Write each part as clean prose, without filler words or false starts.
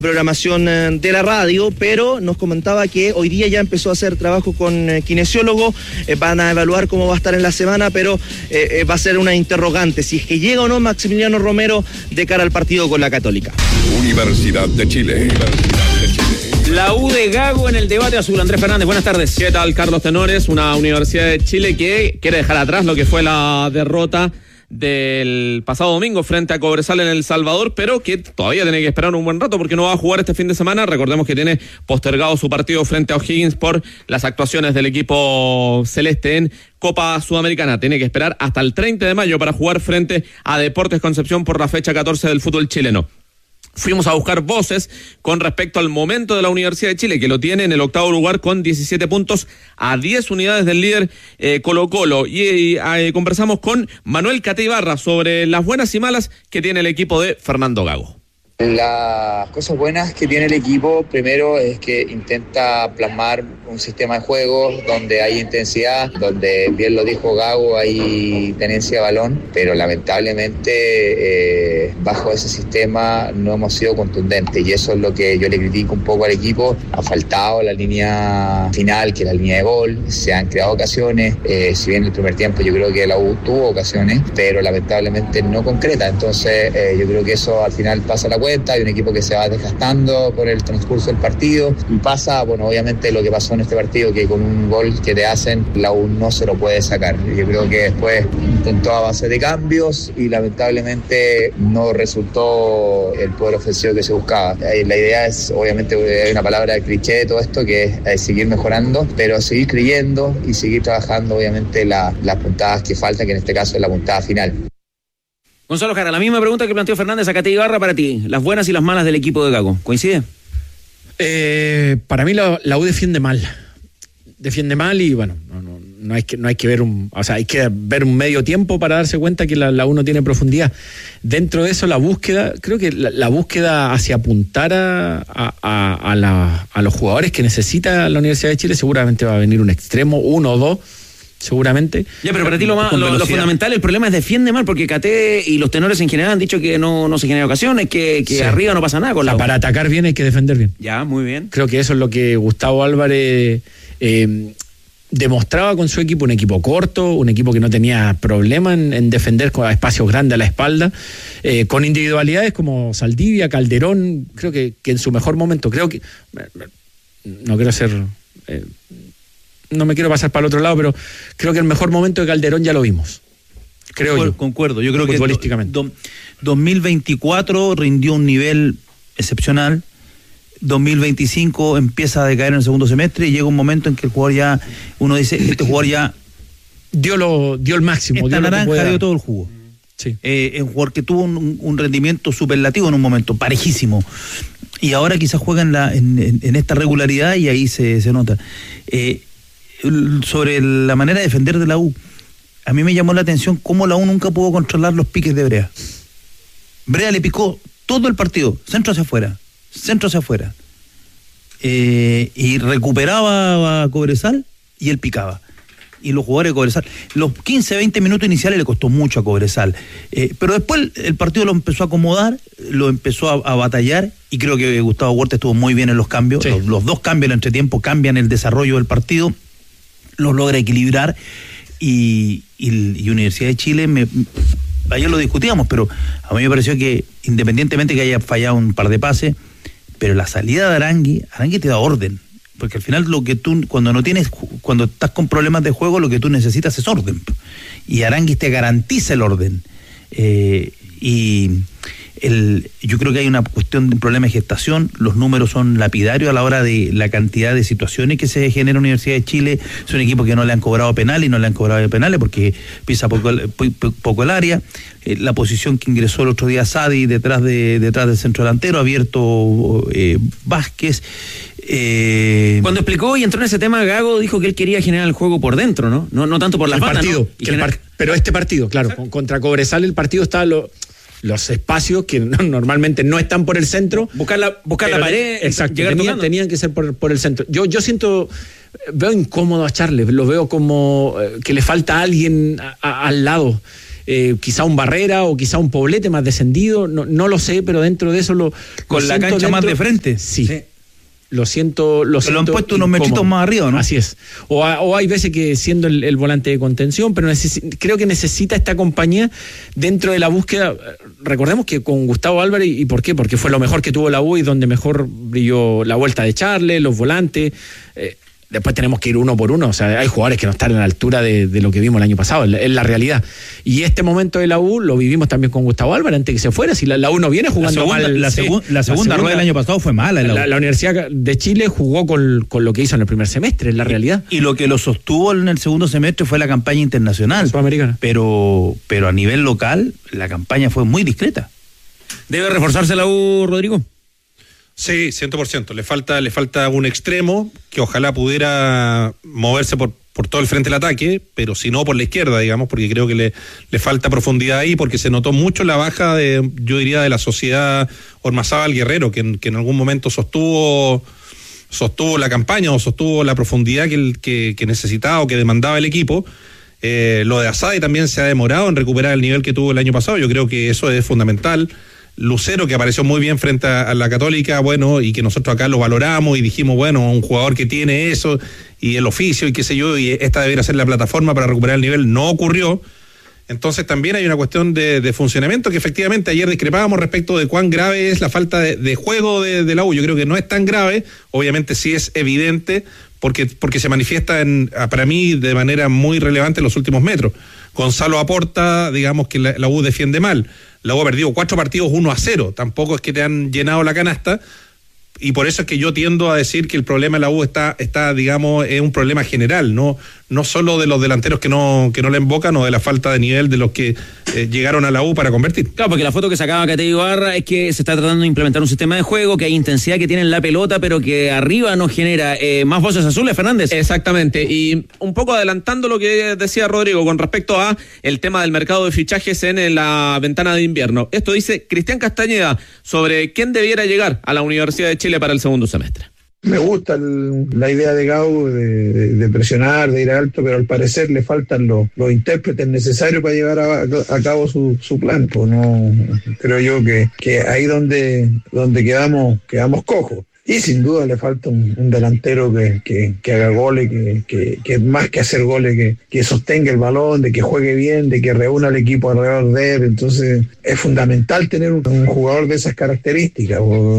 programación de la radio, pero nos comentaba que hoy día ya empezó a hacer trabajo con kinesiólogo, van a evaluar cómo va a estar en la semana, pero va a ser una interrogante si es que llega o no Maximiliano Romero de cara al partido con la Católica. Universidad de Chile. La U de Gago en el debate azul. Andrés Fernández, buenas tardes. ¿Qué tal, Carlos Tenores? Una Universidad de Chile que quiere dejar atrás lo que fue la derrota del pasado domingo frente a Cobresal en El Salvador, pero que todavía tiene que esperar un buen rato porque no va a jugar este fin de semana. Recordemos que tiene postergado su partido frente a O'Higgins por las actuaciones del equipo celeste en Copa Sudamericana. Tiene que esperar hasta el 30 de mayo para jugar frente a Deportes Concepción por la fecha 14 del fútbol chileno. Fuimos a buscar voces con respecto al momento de la Universidad de Chile, que lo tiene en el 8º lugar con 17 puntos a 10 unidades del líder Colo-Colo. Y conversamos con Manuel Cate Ibarra sobre las buenas y malas que tiene el equipo de Fernando Gago. Las cosas buenas que tiene el equipo, primero, es que intenta plasmar un sistema de juego donde hay intensidad, donde, bien lo dijo Gago, hay tenencia de balón, pero lamentablemente bajo ese sistema no hemos sido contundentes, y eso es lo que yo le critico un poco al equipo. Ha faltado la línea final, que es la línea de gol, se han creado ocasiones, si bien el primer tiempo yo creo que la U tuvo ocasiones, pero lamentablemente no concreta. Entonces yo creo que eso al final pasa la cuenta. Hay un equipo que se va desgastando con el transcurso del partido y pasa, bueno, obviamente lo que pasó en este partido, que con un gol que te hacen, la U no se lo puede sacar. Yo creo que después intentó a base de cambios y lamentablemente no resultó el poder ofensivo que se buscaba. La idea es, obviamente, hay una palabra de cliché de todo esto, que es seguir mejorando, pero seguir creyendo y seguir trabajando, obviamente, las puntadas que faltan, que en este caso es la puntada final. Gonzalo Jara, la misma pregunta que planteó Fernández a Cate Ibarra para ti. Las buenas y las malas del equipo de Gago. ¿Coincide? Para mí la U defiende mal. Defiende mal y bueno, no hay que ver hay que ver un medio tiempo para darse cuenta que la U no tiene profundidad. Dentro de eso, la búsqueda, creo que la búsqueda hacia apuntar a los jugadores que necesita la Universidad de Chile, seguramente va a venir un extremo, uno o dos, seguramente. Ya, pero para ti lo fundamental, el problema es defiende mal, porque Cate y los tenores en general han dicho que no se generan ocasiones, que sí, arriba no pasa nada con la U. Para atacar bien hay que defender bien. Ya, muy bien. Creo que eso es lo que Gustavo Álvarez demostraba con su equipo, un equipo corto, un equipo que no tenía problema en defender con espacios grandes a la espalda, con individualidades como Saldivia, Calderón, creo que en su mejor momento, no me quiero pasar para el otro lado, pero creo que el mejor momento de Calderón ya lo vimos. Concuerdo. Yo creo que futbolísticamente. 2024 rindió un nivel excepcional. 2025 empieza a decaer en el segundo semestre y llega un momento en que el jugador ya, uno dice, este jugador ya dio el máximo. Esta naranja dio todo el jugo. Sí. Un jugador que tuvo un rendimiento superlativo en un momento, parejísimo. Y ahora quizás juega en esta regularidad y ahí se nota. Sobre la manera de defender de la U, a mí me llamó la atención cómo la U nunca pudo controlar los piques de Brea. Brea le picó todo el partido, centro hacia afuera, y recuperaba a Cobresal y él picaba. Y los jugadores de Cobresal, los 15-20 minutos iniciales le costó mucho a Cobresal, pero después el partido lo empezó a acomodar, lo empezó a batallar, y creo que Gustavo Huerta estuvo muy bien en los cambios. Sí. Los dos cambios en el entretiempo cambian el desarrollo del partido, los logra equilibrar, y Universidad de Chile, ayer lo discutíamos, pero a mí me pareció que independientemente que haya fallado un par de pases, pero la salida de Arangui te da orden, porque al final lo que tú, cuando estás con problemas de juego, lo que tú necesitas es orden, y Arangui te garantiza el orden, yo creo que hay una cuestión de un problema de gestación. Los números son lapidarios a la hora de la cantidad de situaciones que se genera en la Universidad de Chile. Es un equipo que no le han cobrado penales, y no le han cobrado penales porque pisa poco el área. La posición que ingresó el otro día Sadi detrás del centro delantero, abierto Vázquez. Cuando explicó y entró en ese tema, Gago dijo que él quería generar el juego por dentro, no tanto por las bandas, partido, ¿no? Pero este partido, claro, contra Cobresal el partido está los espacios que normalmente no están por el centro. Buscar la pared. Exacto, tenían que ser por el centro. Yo veo incómodo a Charles, lo veo como que le falta alguien al lado. quizá un Barrera o quizá un Poblete más descendido, no lo sé, pero dentro de eso con la cancha más de frente. Sí. Lo siento. Lo han puesto unos metritos más arriba, ¿no? Así es. O hay veces que siendo el volante de contención, pero creo que necesita esta compañía dentro de la búsqueda. Recordemos que con Gustavo Álvarez, ¿y por qué? Porque fue lo mejor que tuvo la U y donde mejor brilló la vuelta de Charles, los volantes. Después tenemos que ir uno por uno, o sea, hay jugadores que no están a la altura de lo que vimos el año pasado, es la realidad. Y este momento de la U lo vivimos también con Gustavo Álvarez antes que se fuera, si la U no viene jugando mal. La segunda rueda del año pasado fue mala. La Universidad de Chile jugó con lo que hizo en el primer semestre, es la realidad. Y lo que lo sostuvo en el segundo semestre fue la campaña internacional. Sudamericana. Pero a nivel local, la campaña fue muy discreta. ¿Debe reforzarse la U, Rodrigo? Sí, 100%. Le falta un extremo que ojalá pudiera moverse por todo el frente del ataque, pero si no por la izquierda, digamos, porque creo que le falta profundidad ahí, porque se notó mucho la baja yo diría, de la sociedad Ormazábal Guerrero, que en algún momento sostuvo la campaña o sostuvo la profundidad que necesitaba o que demandaba el equipo. Lo de Asadi también se ha demorado en recuperar el nivel que tuvo el año pasado. Yo creo que eso es fundamental. Lucero, que apareció muy bien frente a la Católica, bueno, y que nosotros acá lo valoramos y dijimos, bueno, un jugador que tiene eso y el oficio y qué sé yo, y esta debería ser la plataforma para recuperar el nivel, no ocurrió. Entonces también hay una cuestión de funcionamiento que efectivamente ayer discrepábamos respecto de cuán grave es la falta de juego de la U. Yo creo que no es tan grave, obviamente sí es evidente, porque se manifiesta para mí de manera muy relevante en los últimos metros. Gonzalo aporta, digamos que la U defiende mal. La U ha perdido 4 partidos 1-0, tampoco es que te han llenado la canasta, y por eso es que yo tiendo a decir que el problema de la U está digamos, es un problema general, no solo de los delanteros que no le embocan o de la falta de nivel de los que llegaron a la U para convertir. Claro, porque la foto que sacaba Cate Ibarra es que se está tratando de implementar un sistema de juego, que hay intensidad que tiene en la pelota, pero que arriba no genera más voces azules, Fernández. Exactamente, y un poco adelantando lo que decía Rodrigo con respecto a el tema del mercado de fichajes en la ventana de invierno. Esto dice Cristian Castañeda sobre quién debiera llegar a la Universidad de Chile para el segundo semestre. Me gusta la idea de Gau de presionar, de ir alto, pero al parecer le faltan los intérpretes necesarios para llevar a cabo su plan. Pues no, creo yo que ahí donde quedamos cojos. Y sin duda le falta un delantero que haga goles, que más que hacer goles, que sostenga el balón, de que juegue bien, de que reúna al equipo alrededor de él. Entonces es fundamental tener un jugador de esas características,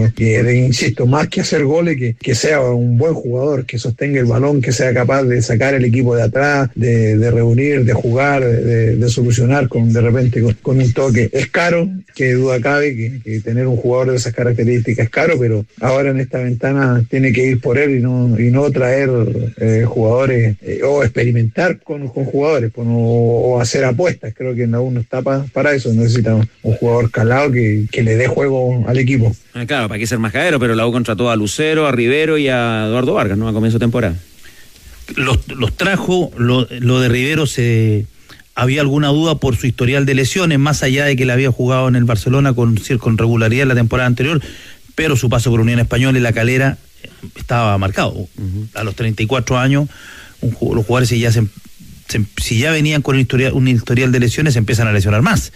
insisto, más que hacer goles, que sea un buen jugador, que sostenga el balón, que sea capaz de sacar el equipo de atrás, de reunir, de jugar, de solucionar de repente con un toque. Es caro, que duda cabe que tener un jugador de esas características es caro, pero ahora en esta ventana tiene que ir por él y no traer jugadores o experimentar con jugadores o hacer apuestas. Creo que aún no está para eso. Necesita un jugador calado que le dé juego al equipo. Claro, para qué ser más cadero, pero la U contrató a Lucero, a Rivero y a Eduardo Vargas, ¿no? A comienzo de temporada. Los trajo, lo de Rivero había alguna duda por su historial de lesiones, más allá de que le había jugado en el Barcelona con regularidad en la temporada anterior, pero su paso por Unión Española y La Calera estaba marcado. Uh-huh. A los 34 años, los jugadores si ya venían con un historial de lesiones, se empiezan a lesionar más.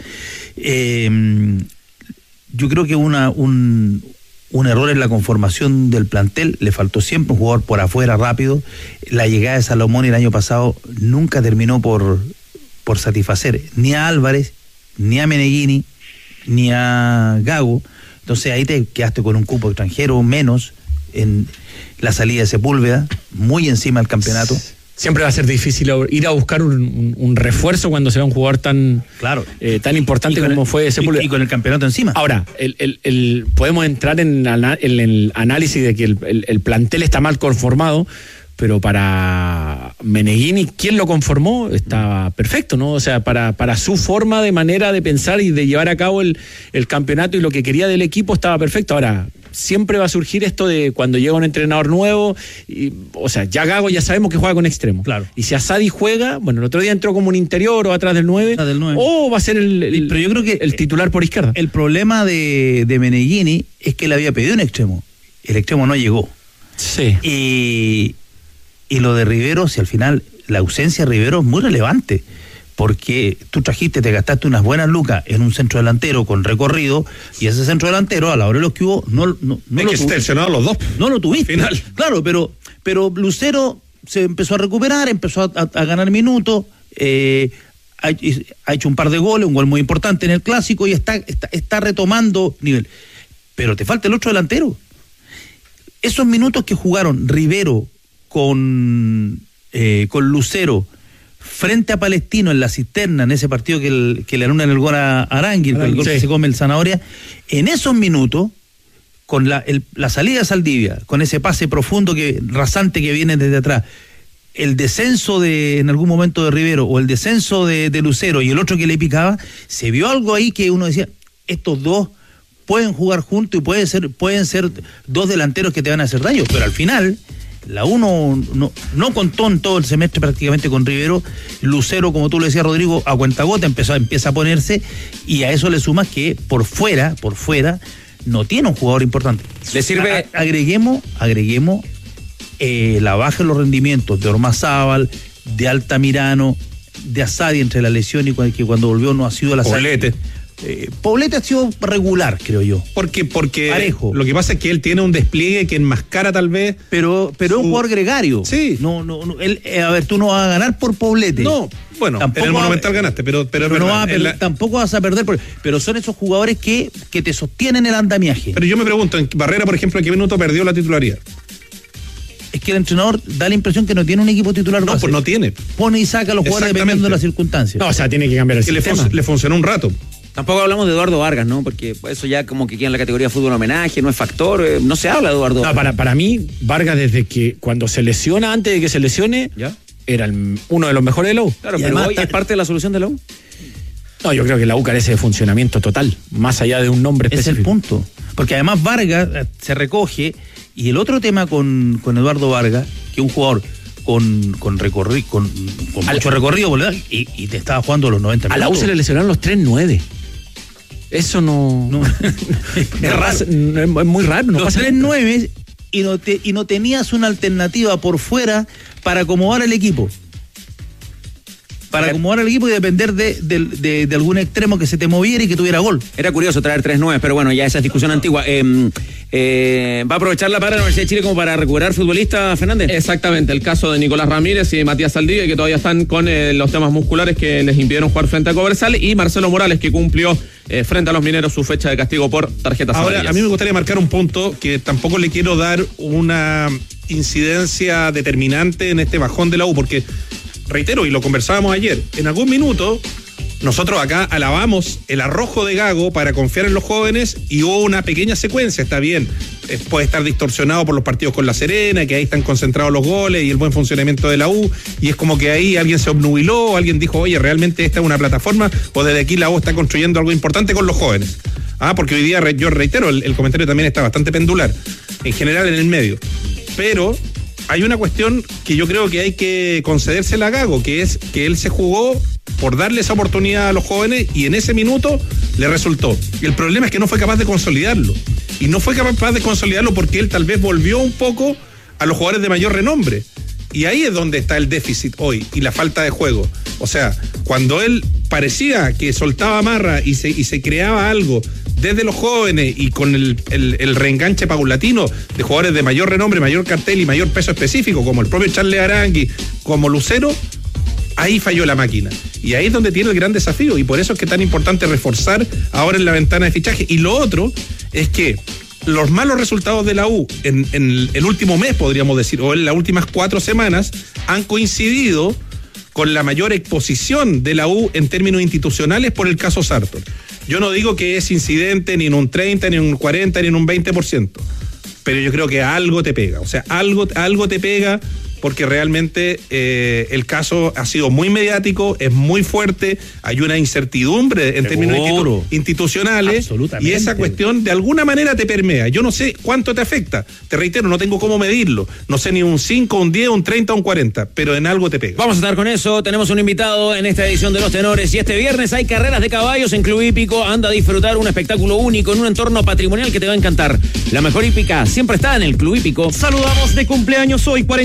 Yo creo que un error en la conformación del plantel, le faltó siempre un jugador por afuera rápido. La llegada de Salomón el año pasado nunca terminó por satisfacer ni a Álvarez, ni a Meneghini, ni a Gago. Entonces ahí te quedaste con un cupo extranjero menos en la salida de Sepúlveda, muy encima del campeonato. Siempre va a ser difícil ir a buscar un refuerzo cuando se va un jugador tan importante como fue Sepúlveda. Y con el campeonato encima. Ahora, podemos entrar en el análisis de que el plantel está mal conformado, pero para Meneghini, ¿quién lo conformó? Estaba perfecto, ¿no? O sea, para su forma de manera de pensar y de llevar a cabo el campeonato y lo que quería del equipo estaba perfecto. Ahora, siempre va a surgir esto de cuando llega un entrenador nuevo, o sea, ya Gago ya sabemos que juega con extremo. Claro. Y si Asadi juega, bueno, el otro día entró como un interior o atrás del 9, o va a ser pero yo creo que el titular por izquierda. El problema de Meneghini es que le había pedido un extremo. El extremo no llegó. Sí. Y lo de Rivero, si al final la ausencia de Rivero es muy relevante, porque tú te gastaste unas buenas lucas en un centro delantero con recorrido, y ese centro delantero, a la hora de los que hubo, no lo tuviste. Los dos. No lo tuviste. Final. Claro, pero Lucero se empezó a recuperar, empezó a ganar minutos, ha hecho un par de goles, un gol muy importante en el clásico, y está retomando nivel. Pero te falta el otro delantero. Esos minutos que jugaron Rivero con Lucero frente a Palestino en la Cisterna, en ese partido que le anulan el gol a Arangui, el gol que se come el Zanahoria, en esos minutos, con la salida de Saldivia, con ese pase profundo rasante que viene desde atrás, el descenso en algún momento de Rivero, o el descenso de Lucero y el otro que le picaba, se vio algo ahí que uno decía, estos dos pueden jugar juntos y pueden ser dos delanteros que te van a hacer daño, pero al final la uno no contó en todo el semestre prácticamente con Rivero. Lucero, como tú le decías, Rodrigo, a cuentagota empieza a ponerse, y a eso le sumas que por fuera no tiene un jugador importante. Le sirve. Agreguemos la baja en los rendimientos de Ormazábal, de Altamirano, de Asadi entre la lesión y que cuando volvió no ha sido la Poblete. Poblete ha sido regular, creo yo. Porque parejo. Lo que pasa es que él tiene un despliegue que enmascara tal vez. Pero es un jugador gregario. Sí. No, él, tú no vas a ganar por Poblete. No, bueno, tampoco en el Monumental ganaste, pero no tampoco vas a perder pero son esos jugadores que te sostienen el andamiaje. Pero yo me pregunto, en Barrera, por ejemplo, ¿en qué minuto perdió la titularidad? Es que el entrenador da la impresión que no tiene un equipo titular. No, pues no tiene. Pone y saca a los jugadores dependiendo de las circunstancias. No, o sea, tiene que cambiar el sistema. Le funcionó un rato. Tampoco hablamos de Eduardo Vargas, ¿no? Porque eso ya como que queda en la categoría fútbol homenaje, no es factor, no se habla de Eduardo Vargas. Para mí, Vargas, desde que cuando se lesiona, antes de que se lesione, ¿ya? Era uno de los mejores de la U. Claro, pero hoy es parte de la solución de la U. No, yo creo que la U carece de funcionamiento total, más allá de un nombre específico. Es el punto. Porque además Vargas se recoge, y el otro tema con Eduardo Vargas, que un jugador con recorrido, con mucho recorrido, ¿verdad? Y te estaba jugando los 90 minutos. A la U se le lesionaron los 3-9. Eso no es muy raro. No los 3-9 y no tenías una alternativa por fuera para acomodar el equipo. Para acomodar el equipo y depender de algún extremo que se te moviera y que tuviera gol. Era curioso traer 3-9, pero bueno, ya esa es discusión antigua. ¿Va a aprovechar la parada de la Universidad de Chile como para recuperar futbolistas, Fernández? Exactamente, el caso de Nicolás Ramírez y Matías Saldivia, que todavía están con los temas musculares que les impidieron jugar frente a Cobresal, y Marcelo Morales, que cumplió frente a los mineros su fecha de castigo por tarjetas amarillas. Ahora, a mí me gustaría marcar un punto que tampoco le quiero dar una incidencia determinante en este bajón de la U, porque reitero, y lo conversábamos ayer, en algún minuto nosotros acá alabamos el arrojo de Gago para confiar en los jóvenes, y hubo una pequeña secuencia, está bien, puede estar distorsionado por los partidos con La Serena, que ahí están concentrados los goles y el buen funcionamiento de la U, y es como que ahí alguien se obnubiló, alguien dijo, oye, realmente esta es una plataforma, o desde aquí la U está construyendo algo importante con los jóvenes. Porque hoy día, yo reitero, el comentario también está bastante pendular, en general en el medio, pero hay una cuestión que yo creo que hay que concedérsela a Gago, que es que él se jugó por darle esa oportunidad a los jóvenes, y en ese minuto le resultó. Y el problema es que no fue capaz de consolidarlo. Y no fue capaz de consolidarlo porque él tal vez volvió un poco a los jugadores de mayor renombre. Y ahí es donde está el déficit hoy y la falta de juego. O sea, cuando él parecía que soltaba amarra y se creaba algo desde los jóvenes y con el reenganche paulatino de jugadores de mayor renombre, mayor cartel y mayor peso específico, como el propio Charles Arangui, como Lucero, ahí falló la máquina. Y ahí es donde tiene el gran desafío, y por eso es que es tan importante reforzar ahora en la ventana de fichaje. Y lo otro es que los malos resultados de la U en el último mes, podríamos decir, o en las últimas 4 semanas, han coincidido con la mayor exposición de la U en términos institucionales por el caso Sartor. Yo no digo que es incidente ni en un 30, ni en un 40, ni en un 20%, pero yo creo que algo te pega. O sea, algo te pega, porque realmente el caso ha sido muy mediático, es muy fuerte, hay una incertidumbre en términos institucionales, y esa cuestión de alguna manera te permea. Yo no sé cuánto te afecta, te reitero, no tengo cómo medirlo, no sé ni un 5, un 10, un 30, un 40, pero en algo te pega. Vamos a estar con eso, tenemos un invitado en esta edición de Los Tenores, y este viernes hay carreras de caballos en Club Hípico. Anda a disfrutar un espectáculo único en un entorno patrimonial que te va a encantar. La mejor hípica siempre está en el Club Hípico. Saludamos de cumpleaños hoy, 47 años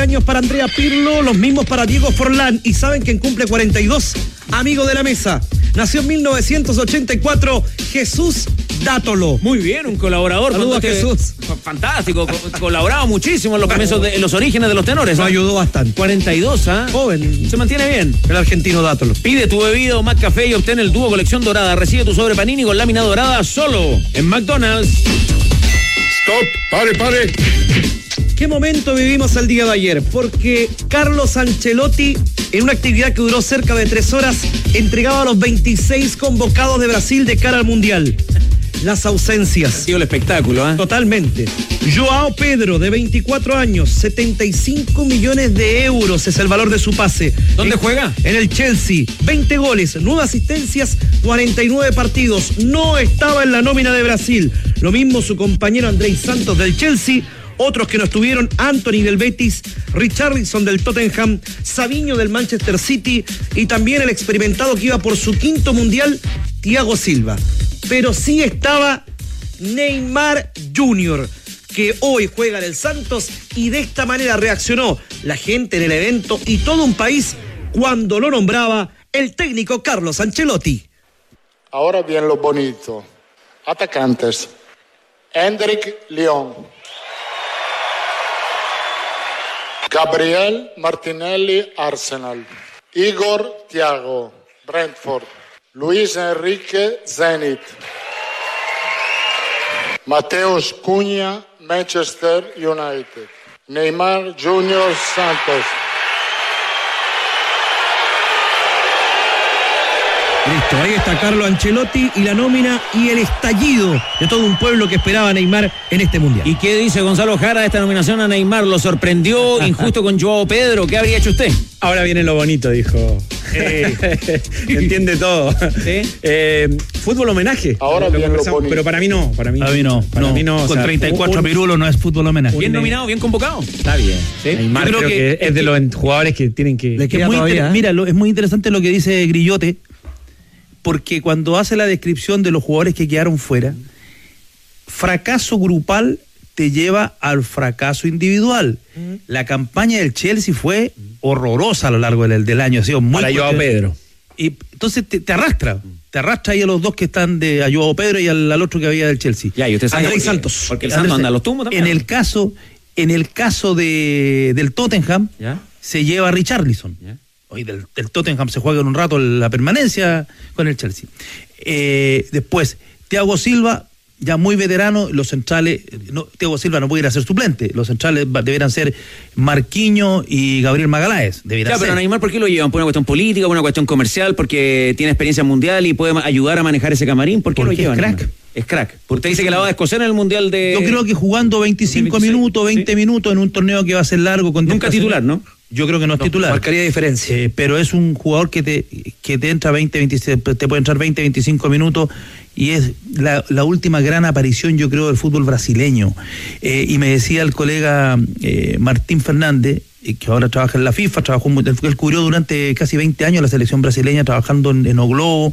años para Andrea Pirlo, los mismos para Diego Forlán. ¿Y saben quién cumple 42? Amigo de la mesa. Nació en 1984, Jesús Dátolo. Muy bien, un colaborador. Saludos a Jesús. Fantástico, colaboraba muchísimo en los comienzos en los orígenes de los tenores. Nos ayudó bastante. 42, ¿ah? Joven. Se mantiene bien. El argentino Dátolo. Pide tu bebida o McCafé y obtén el dúo colección dorada. Recibe tu sobre Panini con lámina dorada solo en McDonald's. Stop, pare. ¿Qué momento vivimos el día de ayer? Porque Carlos Ancelotti, en una actividad que duró cerca de 3 horas, entregaba a los 26 convocados de Brasil de cara al Mundial. Las ausencias. Ha sido el espectáculo, ¿eh? Totalmente. Joao Pedro, de 24 años, 75 millones de euros es el valor de su pase. ¿Dónde juega? En el Chelsea. 20 goles, 9 asistencias, 49 partidos. No estaba en la nómina de Brasil. Lo mismo su compañero Andrés Santos del Chelsea. Otros que no estuvieron, Anthony del Betis, Richarlison del Tottenham, Savinho del Manchester City y también el experimentado que iba por su 5º mundial, Thiago Silva. Pero sí estaba Neymar Jr., que hoy juega en el Santos y de esta manera reaccionó la gente en el evento y todo un país cuando lo nombraba el técnico Carlos Ancelotti. Ahora viene lo bonito. Atacantes. Hendrik León. Gabriel Martinelli, Arsenal. Igor Thiago, Brentford. Luis Enrique, Zenit. Mateus Cunha, Manchester United. Neymar Jr. Santos. Listo, ahí está Carlo Ancelotti y la nómina y el estallido de todo un pueblo que esperaba a Neymar en este Mundial. ¿Y qué dice Gonzalo Jara de esta nominación a Neymar? ¿Lo sorprendió injusto con Joao Pedro? ¿Qué habría hecho usted? Ahora viene lo bonito, dijo. Entiende todo. ¿Sí? Fútbol homenaje. Ahora viene lo bonito. Pero para mí no. Para mí no. Con o sea, 34 pirulos no es fútbol homenaje. Bien nominado, bien convocado. Está bien. ¿Sí? Neymar Yo creo que es de los jugadores que tienen que... Le queda todavía, Mira, es muy interesante lo que dice Grillote, porque cuando hace la descripción de los jugadores que quedaron fuera, fracaso grupal te lleva al fracaso individual. La campaña del Chelsea fue horrorosa a lo largo del año, ha sido muy... Para Joao Pedro. Y entonces te arrastra ahí a los dos que están a Joao Pedro y al otro que había del Chelsea. Ya, y usted sabe Andrés Santos. Porque el Santos anda a los tumbos también. En el caso del Tottenham, ¿ya? Se lleva a Richarlison. ¿Ya? Hoy del Tottenham se juega en un rato la permanencia con el Chelsea. Después, Thiago Silva, ya muy veterano, los centrales, Thiago Silva no puede ir a ser suplente, los centrales deberán ser Marquinhos y Gabriel Magaláes. Ya, pero Neymar, ¿por qué lo llevan? ¿Por una cuestión política, por una cuestión comercial, porque tiene experiencia mundial y puede ayudar a manejar ese camarín? ¿Por qué lo llevan? Es crack. Es crack. Usted dice que la va a escocer en el Mundial de... Yo creo que jugando 25 2026, minutos, 20 minutos en un torneo que va a ser largo... Nunca titular, ¿no? Yo creo que no es titular. Marcaría diferencia. Pero es un jugador que te entra 26, te puede entrar 20, 25 minutos y es la última gran aparición, yo creo, del fútbol brasileño. Y me decía el colega Martín Fernández, que ahora trabaja en la FIFA, él cubrió durante casi 20 años la selección brasileña trabajando en O Globo,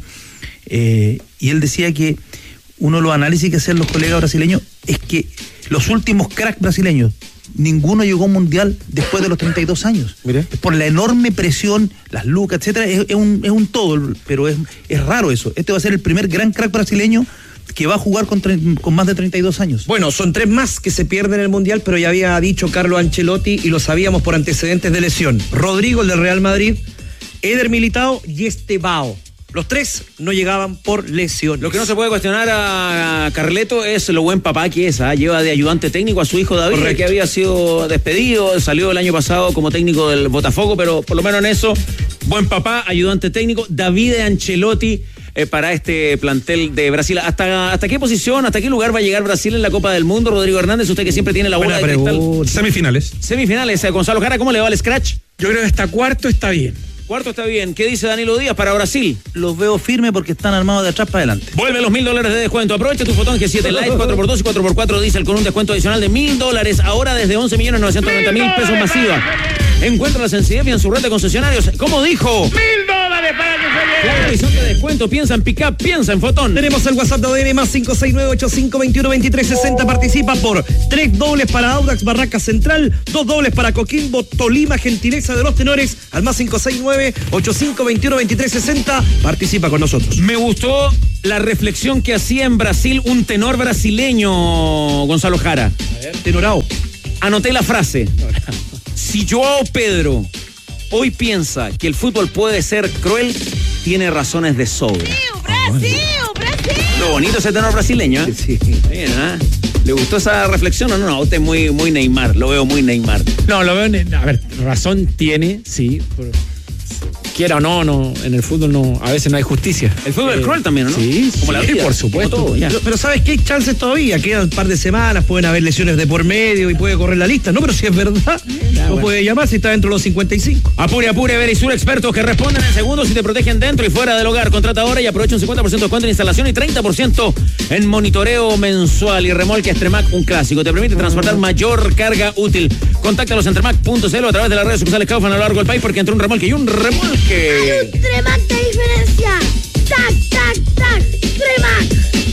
y él decía que uno de los análisis que hacen los colegas brasileños es que los últimos cracks brasileños, ninguno llegó a un mundial después de los 32 años. Mire. Por la enorme presión, las lucas, etcétera, es un todo, pero es raro eso. Este va a ser el primer gran crack brasileño que va a jugar con más de 32 años. Bueno, son 3 más que se pierden en el Mundial, pero ya había dicho Carlo Ancelotti y lo sabíamos por antecedentes de lesión. Rodrigo, el del Real Madrid, Eder Militao y Estevao. Los 3 no llegaban por lesión. Lo que no se puede cuestionar a Carleto es lo buen papá que es. Lleva de ayudante técnico a su hijo David, correcto, que había sido despedido, salió el año pasado como técnico del Botafogo, pero por lo menos en eso, buen papá, ayudante técnico, David Ancelotti para este plantel de Brasil. ¿Hasta qué posición, hasta qué lugar va a llegar Brasil en la Copa del Mundo, Rodrigo Hernández? Usted que siempre tiene la bola de cristal. Semifinales. Semifinales, Gonzalo Jara, ¿cómo le va al scratch? Yo creo que hasta cuarto está bien. Cuarto está bien. ¿Qué dice Danilo Díaz para Brasil? Los veo firmes porque están armados de atrás para adelante. Vuelve los $1,000 de descuento. Aprovecha tu fotón G7 Lite 4x2 y 4x4 diésel con un descuento adicional de $1,000. Ahora desde 11.990.000 pesos masiva. Encuentra la sencillez en su red de concesionarios. ¿Cómo dijo? $1,000 para que se lleve. Claro, y son de descuento. Piensa en Pickup, piensa en Fotón. Tenemos el WhatsApp de ADN más 569-8521-2360. Participa por 3 dobles para Audax Barraca Central, 2 dobles para Coquimbo Tolima, gentileza de los tenores, al más 569-8521-2360. Participa con nosotros. Me gustó la reflexión que hacía en Brasil un tenor brasileño, Gonzalo Jara. A ver, tenorao. Anoté la frase. Si Joao Pedro hoy piensa que el fútbol puede ser cruel, tiene razones de sobra. Brasil. Lo bonito ese tenor brasileño, ¿eh? Sí. Bien, ¿eh? ¿Le gustó esa reflexión o no? No, usted es muy Neymar, lo veo muy Neymar. No, lo veo, a ver, razón tiene, sí. Quiera o no, en el fútbol no, a veces no hay justicia. El fútbol es cruel también, ¿no? Sí, como la vida, por supuesto. Todo, ya. Pero ¿sabes qué? Hay chances todavía. Quedan un par de semanas, pueden haber lesiones de por medio y puede correr la lista. No, pero si es verdad, no puede llamar si está dentro de los 55. Apure, Verisur, expertos que responden en segundos y te protegen dentro y fuera del hogar. Contrata ahora y aprovecha un 50% de descuento en instalación y 30% en monitoreo mensual. Y remolque Extremac, un clásico. Te permite transportar mayor carga útil. Contáctalos en Extremac.cl o a través de las redes sociales Kaufman a lo largo del país, porque entre un remolque y un remolque. Extremac de diferencia. Tac, Extremac.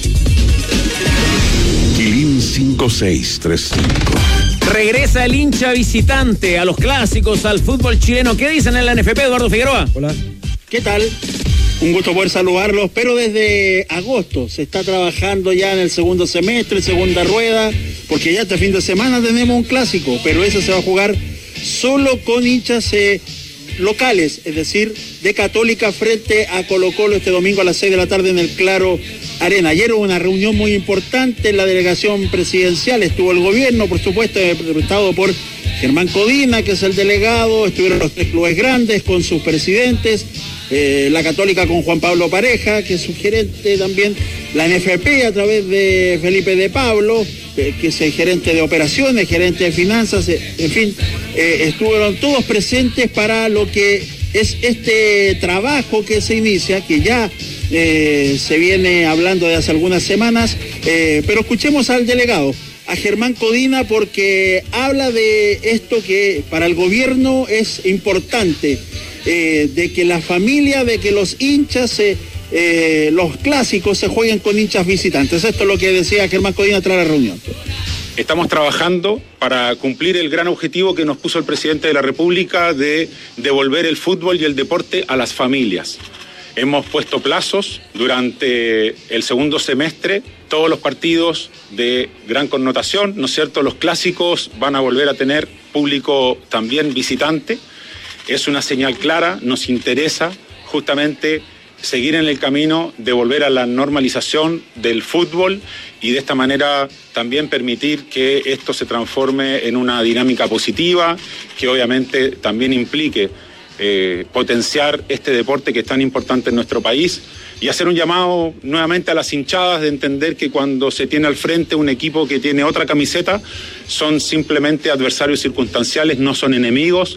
Quilín 5635. Regresa el hincha visitante a los clásicos, al fútbol chileno. ¿Qué dicen en la NFP, Eduardo Figueroa? Hola. ¿Qué tal? Un gusto poder saludarlos, pero desde agosto se está trabajando ya en el segundo semestre, segunda rueda, porque ya este fin de semana tenemos un clásico, pero ese se va a jugar solo con hinchas locales, es decir, de Católica frente a Colo-Colo este domingo a las 6 de la tarde en el Claro Arena. Ayer hubo una reunión muy importante en la delegación presidencial, estuvo el gobierno, por supuesto, representado por Germán Codina, que es el delegado, estuvieron los 3 clubes grandes con sus presidentes, la Católica con Juan Pablo Pareja, que es su gerente también, la NFP a través de Felipe de Pablo, que es el gerente de operaciones, gerente de finanzas, en fin, estuvieron todos presentes para lo que es este trabajo que se inicia, que ya se viene hablando de hace algunas semanas, pero escuchemos al delegado, a Germán Codina, porque habla de esto que para el gobierno es importante, de que la familia, de que los hinchas, los clásicos se jueguen con hinchas visitantes. Esto es lo que decía Germán Codina tras la reunión. Estamos trabajando para cumplir el gran objetivo que nos puso el presidente de la República de devolver el fútbol y el deporte a las familias. Hemos puesto plazos durante el segundo semestre, todos los partidos de gran connotación, ¿no es cierto? Los clásicos van a volver a tener público también visitante. Es una señal clara, nos interesa justamente seguir en el camino de volver a la normalización del fútbol y de esta manera también permitir que esto se transforme en una dinámica positiva, que obviamente también implique potenciar este deporte que es tan importante en nuestro país y hacer un llamado nuevamente a las hinchadas de entender que cuando se tiene al frente un equipo que tiene otra camiseta, son simplemente adversarios circunstanciales, no son enemigos.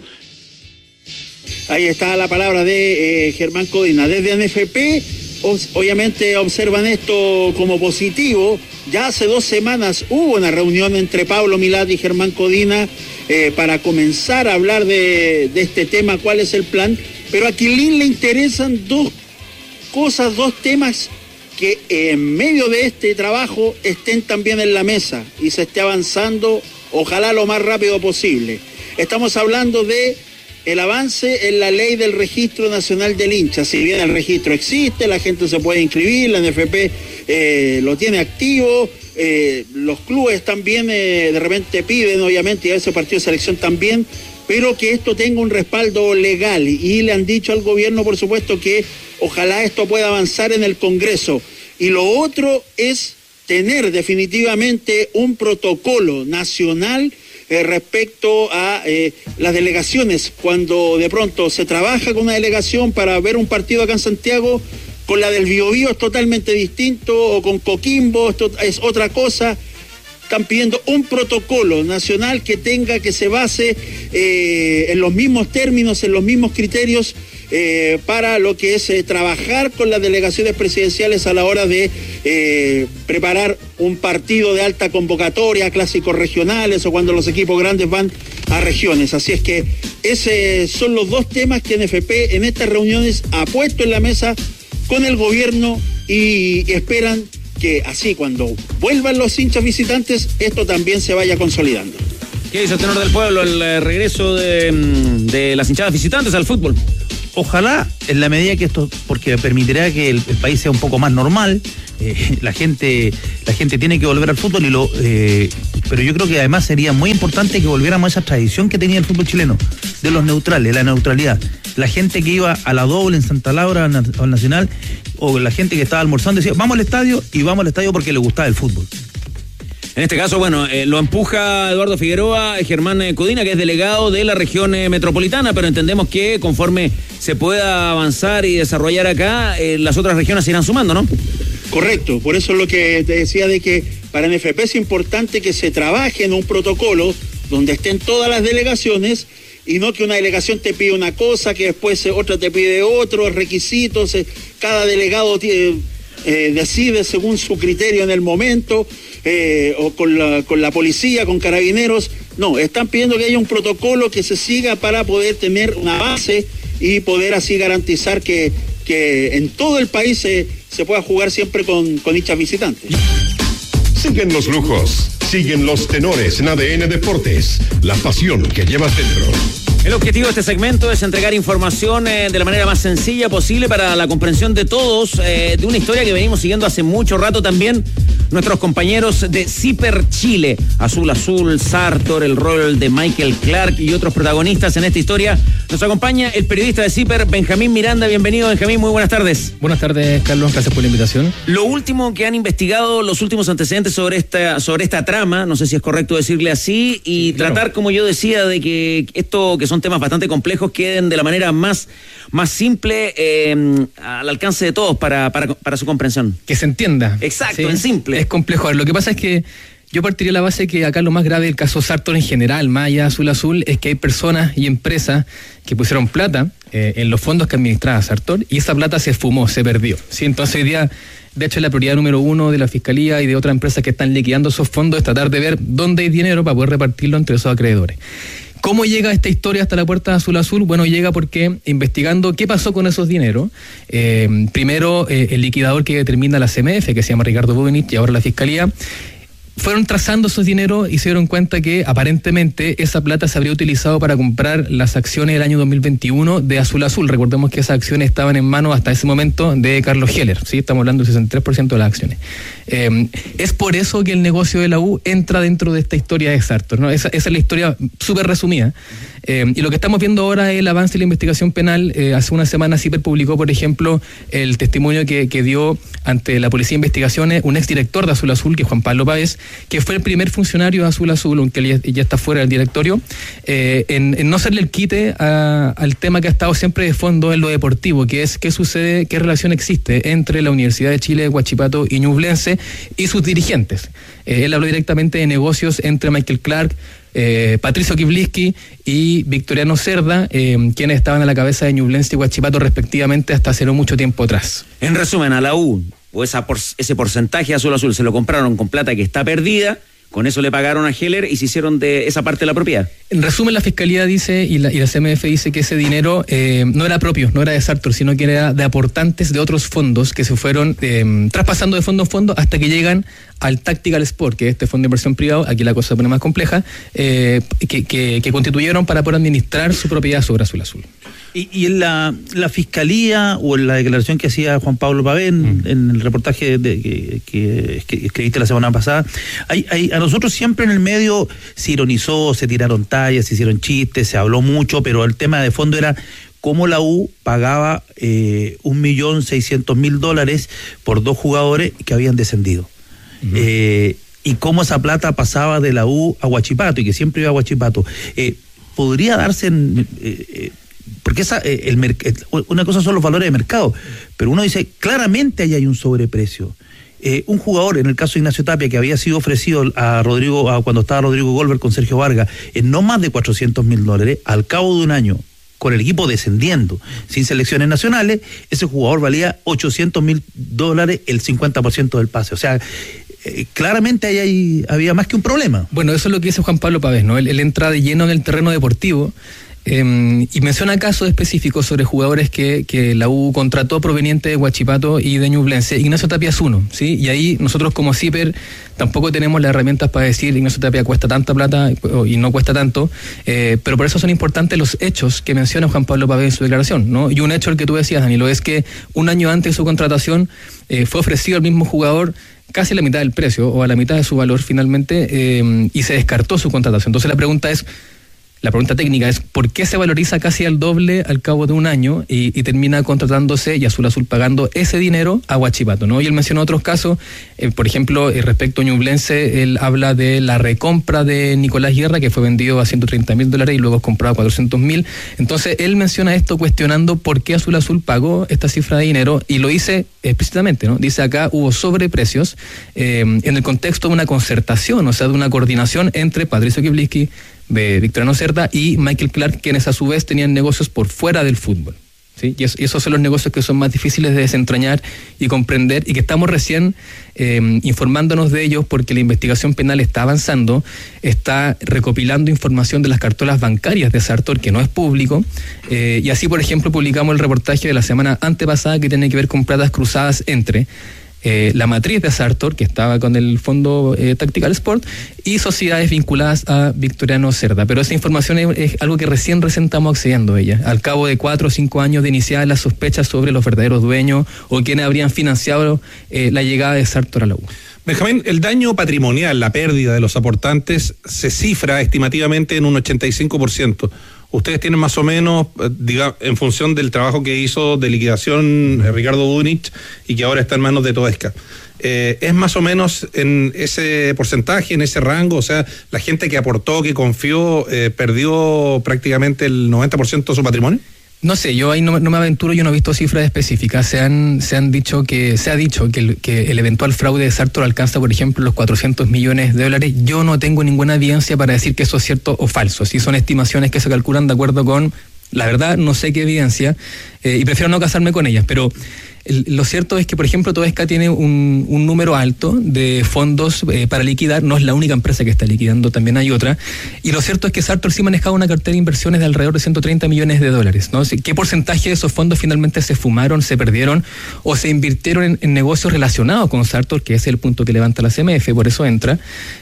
Ahí está la palabra de Germán Codina. Desde NFP, obviamente observan esto como positivo. Ya hace 2 semanas hubo una reunión entre Pablo Milad y Germán Codina para comenzar a hablar de este tema, cuál es el plan. Pero a Quilín le interesan 2 cosas, 2 temas que en medio de este trabajo estén también en la mesa y se esté avanzando, ojalá lo más rápido posible. Estamos hablando de el avance en la ley del Registro Nacional del Hincha. Si bien el registro existe, la gente se puede inscribir, la NFP lo tiene activo, los clubes también de repente piden, obviamente, y a ese partido de selección también, pero que esto tenga un respaldo legal. Y le han dicho al gobierno, por supuesto, que ojalá esto pueda avanzar en el Congreso. Y lo otro es tener definitivamente un protocolo nacional respecto a las delegaciones. Cuando de pronto se trabaja con una delegación para ver un partido acá en Santiago, con la del Biobío es totalmente distinto, o con Coquimbo esto es otra cosa. Están pidiendo un protocolo nacional que se base en los mismos términos, en los mismos criterios, para lo que es trabajar con las delegaciones presidenciales a la hora de preparar un partido de alta convocatoria, clásicos regionales o cuando los equipos grandes van a regiones. Así es que esos son los dos temas que NFP en estas reuniones ha puesto en la mesa con el gobierno y esperan que así cuando vuelvan los hinchas visitantes esto también se vaya consolidando. ¿Qué dice el tenor del pueblo, el regreso de las hinchadas visitantes al fútbol? Ojalá, en la medida que esto, porque permitirá que el país sea un poco más normal, la gente tiene que volver al fútbol, pero yo creo que además sería muy importante que volviéramos a esa tradición que tenía el fútbol chileno, de los neutrales, la neutralidad. La gente que iba a la doble en Santa Laura, al Nacional, o la gente que estaba almorzando, decía, vamos al estadio, y vamos al estadio porque le gustaba el fútbol. En este caso, bueno, lo empuja Eduardo Figueroa, Germán Codina, que es delegado de la región metropolitana, pero entendemos que conforme se pueda avanzar y desarrollar acá, las otras regiones se irán sumando, ¿no? Correcto, por eso es lo que te decía de que para NFP es importante que se trabaje en un protocolo donde estén todas las delegaciones y no que una delegación te pide una cosa, que después otra te pide otros requisitos, cada delegado decide según su criterio en el momento, o con la policía, con carabineros. No, están pidiendo que haya un protocolo que se siga para poder tener una base y poder así garantizar que en todo el país se pueda jugar siempre con hinchas visitantes. Siguen los lujos, siguen los tenores en ADN Deportes, la pasión que llevas dentro. El objetivo de este segmento es entregar información de la manera más sencilla posible para la comprensión de todos, de una historia que venimos siguiendo hace mucho rato también nuestros compañeros de Zipper Chile, Azul Azul, Sartor, el rol de Michael Clark y otros protagonistas en esta historia. Nos acompaña el periodista de Zipper, Benjamín Miranda. Bienvenido, Benjamín, muy buenas tardes. Buenas tardes, Carlos, gracias por la invitación. Lo último que han investigado, los últimos antecedentes sobre esta trama, no sé si es correcto decirle así, y sí, claro, tratar, como yo decía, de que esto, que son temas bastante complejos, queden de la manera más simple al alcance de todos para su comprensión. Que se entienda. Exacto, ¿sí? En simple. Es complejo. Lo que pasa es que yo partiría de la base que acá lo más grave del caso Sartor en general, más allá de Azul Azul, es que hay personas y empresas que pusieron plata en los fondos que administraba Sartor y esa plata se esfumó, se perdió. ¿Sí? Entonces hoy día, de hecho, la prioridad número 1 de la Fiscalía y de otras empresas que están liquidando esos fondos es tratar de ver dónde hay dinero para poder repartirlo entre esos acreedores. ¿Cómo llega esta historia hasta la puerta de Azul Azul? Bueno, llega porque investigando qué pasó con esos dineros, primero el liquidador que determina la CMF, que se llama Ricardo Bubenich, y ahora la Fiscalía, fueron trazando esos dineros y se dieron cuenta que aparentemente esa plata se habría utilizado para comprar las acciones del año 2021 de Azul Azul. Recordemos que esas acciones estaban en manos hasta ese momento de Carlos Heller, ¿sí? Estamos hablando del 63% de las acciones. Es por eso que el negocio de la U entra dentro de esta historia de Sartor, ¿no? Esa es la historia súper resumida. Y lo que estamos viendo ahora es el avance de la investigación penal. Hace una semana Zipper publicó, por ejemplo, el testimonio que dio ante la Policía de Investigaciones un exdirector de Azul Azul, que es Juan Pablo Páez, que fue el primer funcionario de Azul Azul, aunque ya está fuera del directorio, en no hacerle el quite al tema que ha estado siempre de fondo en lo deportivo, que es qué sucede, qué relación existe entre la Universidad de Chile, Huachipato y Ñublense y sus dirigentes. Él habló directamente de negocios entre Michael Clark, Patricio Kibliski y Victoriano Cerda, quienes estaban a la cabeza de Ñublense y Huachipato respectivamente hasta hace no mucho tiempo atrás. En resumen, a la U, o ese porcentaje de Azul Azul se lo compraron con plata que está perdida, con eso le pagaron a Heller y se hicieron de esa parte de la propiedad. En resumen, la Fiscalía dice y la CMF dice que ese dinero no era propio, no era de Sartor, sino que era de aportantes de otros fondos que se fueron traspasando de fondo en fondo hasta que llegan al Tactical Sport, que es este fondo de inversión privado, aquí la cosa se pone más compleja, que constituyeron para poder administrar su propiedad sobre Azul Azul. Y en la Fiscalía o en la declaración que hacía Juan Pablo Pavén en el reportaje que escribiste la semana pasada, a nosotros siempre en el medio se ironizó, se tiraron tallas, se hicieron chistes, se habló mucho, pero el tema de fondo era cómo la U pagaba $1.600.000 por 2 jugadores que habían descendido. Y cómo esa plata pasaba de la U a Huachipato y que siempre iba a Huachipato. Podría darse porque una cosa son los valores de mercado, pero uno dice, claramente ahí hay un sobreprecio. Un jugador, en el caso de Ignacio Tapia, que había sido ofrecido cuando estaba Rodrigo Goldberg con Sergio Vargas, en no más de $400.000, al cabo de un año, con el equipo descendiendo, sin selecciones nacionales, ese jugador valía $800,000 el 50% del pase. O sea, claramente ahí había más que un problema. Bueno, eso es lo que dice Juan Pablo Pavés, ¿no? Él entra de lleno en el terreno deportivo. Y menciona casos específicos sobre jugadores que la U contrató provenientes de Huachipato y de Ñublense. Ignacio Tapia es uno, ¿sí? Y ahí nosotros como CIPER tampoco tenemos las herramientas para decir Ignacio Tapia cuesta tanta plata y no cuesta tanto, pero por eso son importantes los hechos que menciona Juan Pablo Pavés en su declaración, ¿no? Y un hecho el que tú decías, Danilo, es que un año antes de su contratación fue ofrecido al mismo jugador casi la mitad del precio o a la mitad de su valor finalmente, y se descartó su contratación. Entonces la pregunta técnica es ¿por qué se valoriza casi al doble al cabo de un año y termina contratándose y Azul Azul pagando ese dinero a Huachipato, ¿no? Y él menciona otros casos, por ejemplo, respecto a Ñublense, él habla de la recompra de Nicolás Guerra, que fue vendido a $130,000 y luego comprado a $400,000. Entonces él menciona esto cuestionando por qué Azul Azul pagó esta cifra de dinero y lo dice explícitamente, ¿no? Dice acá hubo sobreprecios en el contexto de una concertación, o sea, de una coordinación entre Patricio Kipliski, de Victoriano Cerda y Michael Clark, quienes a su vez tenían negocios por fuera del fútbol, ¿sí? Y esos son los negocios que son más difíciles de desentrañar y comprender, y que estamos recién informándonos de ellos porque la investigación penal está avanzando, está recopilando información de las cartolas bancarias de Sartor, que no es público, y así, por ejemplo, publicamos el reportaje de la semana antepasada que tiene que ver con platas cruzadas entre la matriz de Sartor, que estaba con el fondo Tactical Sport, y sociedades vinculadas a Victoriano Cerda. Pero esa información es algo que recién estamos accediendo a ella, al cabo de 4 o 5 años de iniciadas las sospechas sobre los verdaderos dueños o quienes habrían financiado la llegada de Sartor a la U. Benjamín, el daño patrimonial, la pérdida de los aportantes, se cifra estimativamente en un 85%. Ustedes tienen más o menos, en función del trabajo que hizo de liquidación Ricardo Bunich y que ahora está en manos de Toesca, ¿es más o menos en ese porcentaje, en ese rango? O sea, la gente que aportó, que confió, perdió prácticamente el 90% de su patrimonio. No sé, yo ahí no me aventuro, yo no he visto cifras específicas. Se ha dicho que el eventual fraude de Sartor alcanza, por ejemplo, los $400 millones. Yo no tengo ninguna evidencia para decir que eso es cierto o falso. Si son estimaciones que se calculan de acuerdo con la verdad, no sé qué evidencia, y prefiero no casarme con ellas, pero lo cierto es que, por ejemplo, Toesca tiene un número alto de fondos para liquidar. No es la única empresa que está liquidando, también hay otra. Y lo cierto es que Sartor sí manejaba una cartera de inversiones de alrededor de $130 millones, ¿no? ¿Qué porcentaje de esos fondos finalmente se fumaron, se perdieron o se invirtieron en negocios relacionados con Sartor, que es el punto que levanta la CMF, por eso entra?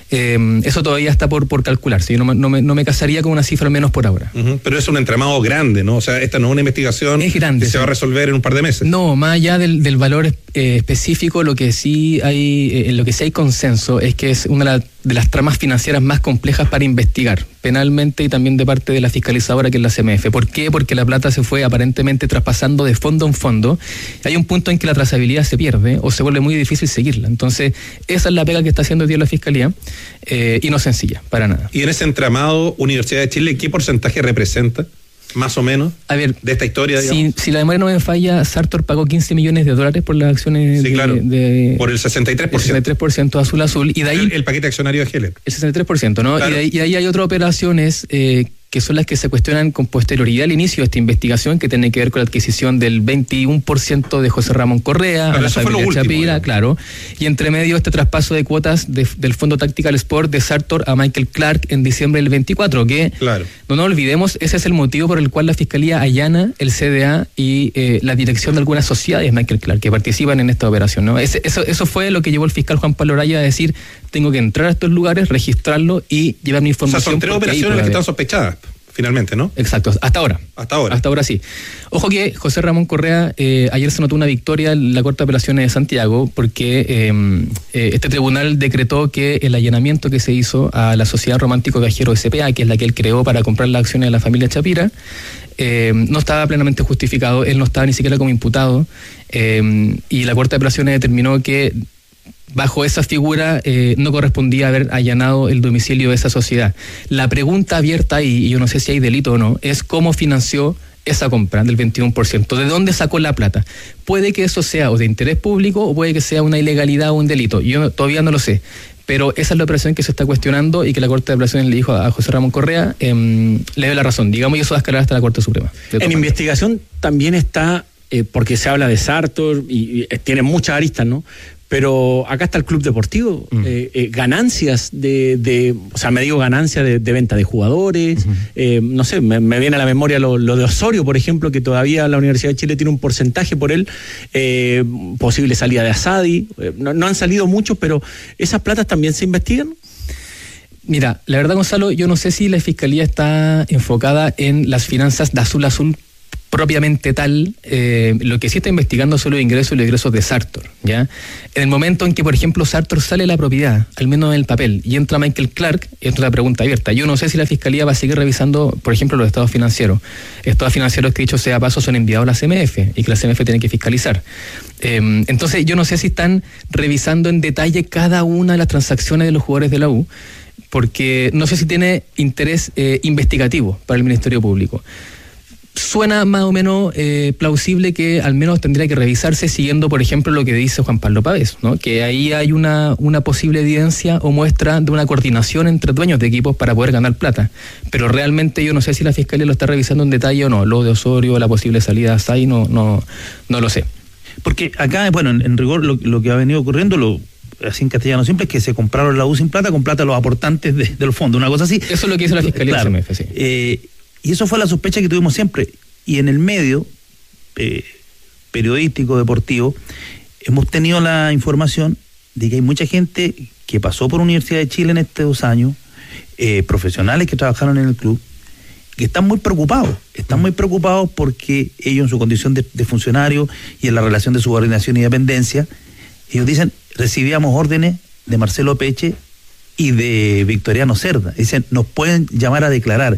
Eso todavía está por calcularse. Yo no me casaría con una cifra al menos por ahora. Pero es un entramado grande, ¿no? O sea, esta no es una investigación es grande, que se va a resolver en un par de meses. No, más allá del valor específico, lo que sí hay consenso es que es una de las tramas financieras más complejas para investigar penalmente y también de parte de la fiscalizadora, que es la CMF. ¿Por qué? Porque la plata se fue aparentemente traspasando de fondo en fondo. Hay un punto en que la trazabilidad se pierde o se vuelve muy difícil seguirla. Entonces, esa es la pega que está haciendo hoy día la Fiscalía, y no es sencilla, para nada. Y en ese entramado, Universidad de Chile, ¿qué porcentaje representa? Más o menos, a ver, de esta historia, digamos. Si la memoria no me falla, Sartor pagó $15 millones por las acciones por el 63%. El 63% Azul Azul, y de ahí el paquete accionario de Heller. El 63%, ¿no? Claro. Y de ahí hay otras operaciones que son las que se cuestionan con posterioridad al inicio de esta investigación, que tiene que ver con la adquisición del 21% de José Ramón Correa, a la familia Chapira, claro, y entre medio este traspaso de cuotas del Fondo Tactical Sport de Sartor a Michael Clark en diciembre del 24, que claro, no olvidemos, ese es el motivo por el cual la Fiscalía allana el CDA y la dirección de algunas sociedades Michael Clark que participan en esta operación, ¿no? Eso fue lo que llevó el fiscal Juan Pablo Araya a decir: tengo que entrar a estos lugares, registrarlo y llevar mi información. O sea, son 3 operaciones las que están sospechadas, finalmente, ¿no? Exacto, hasta ahora. Hasta ahora sí. Ojo que José Ramón Correa, ayer se notó una victoria en la Corte de Apelaciones de Santiago, porque este tribunal decretó que el allanamiento que se hizo a la Sociedad Romántico Viajero SPA, que es la que él creó para comprar las acciones de la familia Chapira, no estaba plenamente justificado. Él no estaba ni siquiera como imputado, y la Corte de Apelaciones determinó que bajo esa figura no correspondía haber allanado el domicilio de esa sociedad. La pregunta abierta ahí, y yo no sé si hay delito o no, es cómo financió esa compra del 21%. ¿De dónde sacó la plata? Puede que eso sea o de interés público o puede que sea una ilegalidad o un delito. Yo todavía no lo sé. pero esa es la operación que se está cuestionando y que la Corte de Apelaciones le dijo a José Ramón Correa, le dio la razón, digamos, y eso va a escalar hasta la Corte Suprema. En investigación también está, porque se habla de Sartor y tiene muchas aristas, ¿no? Pero acá está el club deportivo, ganancias o sea, me digo ganancias de venta de jugadores, no sé, me viene a la memoria lo de Osorio, por ejemplo, que todavía la Universidad de Chile tiene un porcentaje por él, posible salida de Asadi, no han salido muchos, pero ¿esas platas también se investigan? Mira, la verdad, Gonzalo, yo no sé si la Fiscalía está enfocada en las finanzas de Azul Azul propiamente tal. Lo que sí está investigando son los ingresos y los egresos de Sartor, ¿ya? En el momento en que, por ejemplo, Sartor sale de la propiedad, al menos en el papel, y entra Michael Clark, es una pregunta abierta. Yo no sé si la Fiscalía va a seguir revisando, por ejemplo, los estados financieros. Estados financieros que, dicho sea paso, son enviados a la CMF y que la CMF tiene que fiscalizar. Entonces, yo no sé si están revisando en detalle cada una de las transacciones de los jugadores de la U, porque no sé si tiene interés investigativo para el Ministerio Público. Suena más o menos plausible que al menos tendría que revisarse siguiendo, por ejemplo, lo que dice Juan Pablo Pavés, ¿no? Que ahí hay una posible evidencia o muestra de una coordinación entre dueños de equipos para poder ganar plata. Pero realmente yo no sé si la Fiscalía lo está revisando en detalle o no. Lo de Osorio, la posible salida de Asai, no lo sé. Porque acá, bueno, en rigor lo que ha venido ocurriendo, así en castellano simple, es que se compraron la U sin plata, con plata los aportantes del fondo, una cosa así. Eso es lo que hizo la Fiscalía, claro. CMF, sí. Y eso fue la sospecha que tuvimos siempre. Y en el medio periodístico, deportivo, hemos tenido la información de que hay mucha gente que pasó por Universidad de Chile en estos 2 años, profesionales que trabajaron en el club, que están muy preocupados. Están muy preocupados porque ellos, en su condición de funcionario y en la relación de subordinación y dependencia, ellos dicen, recibíamos órdenes de Marcelo Peche y de Victoriano Cerda. Dicen, nos pueden llamar a declarar.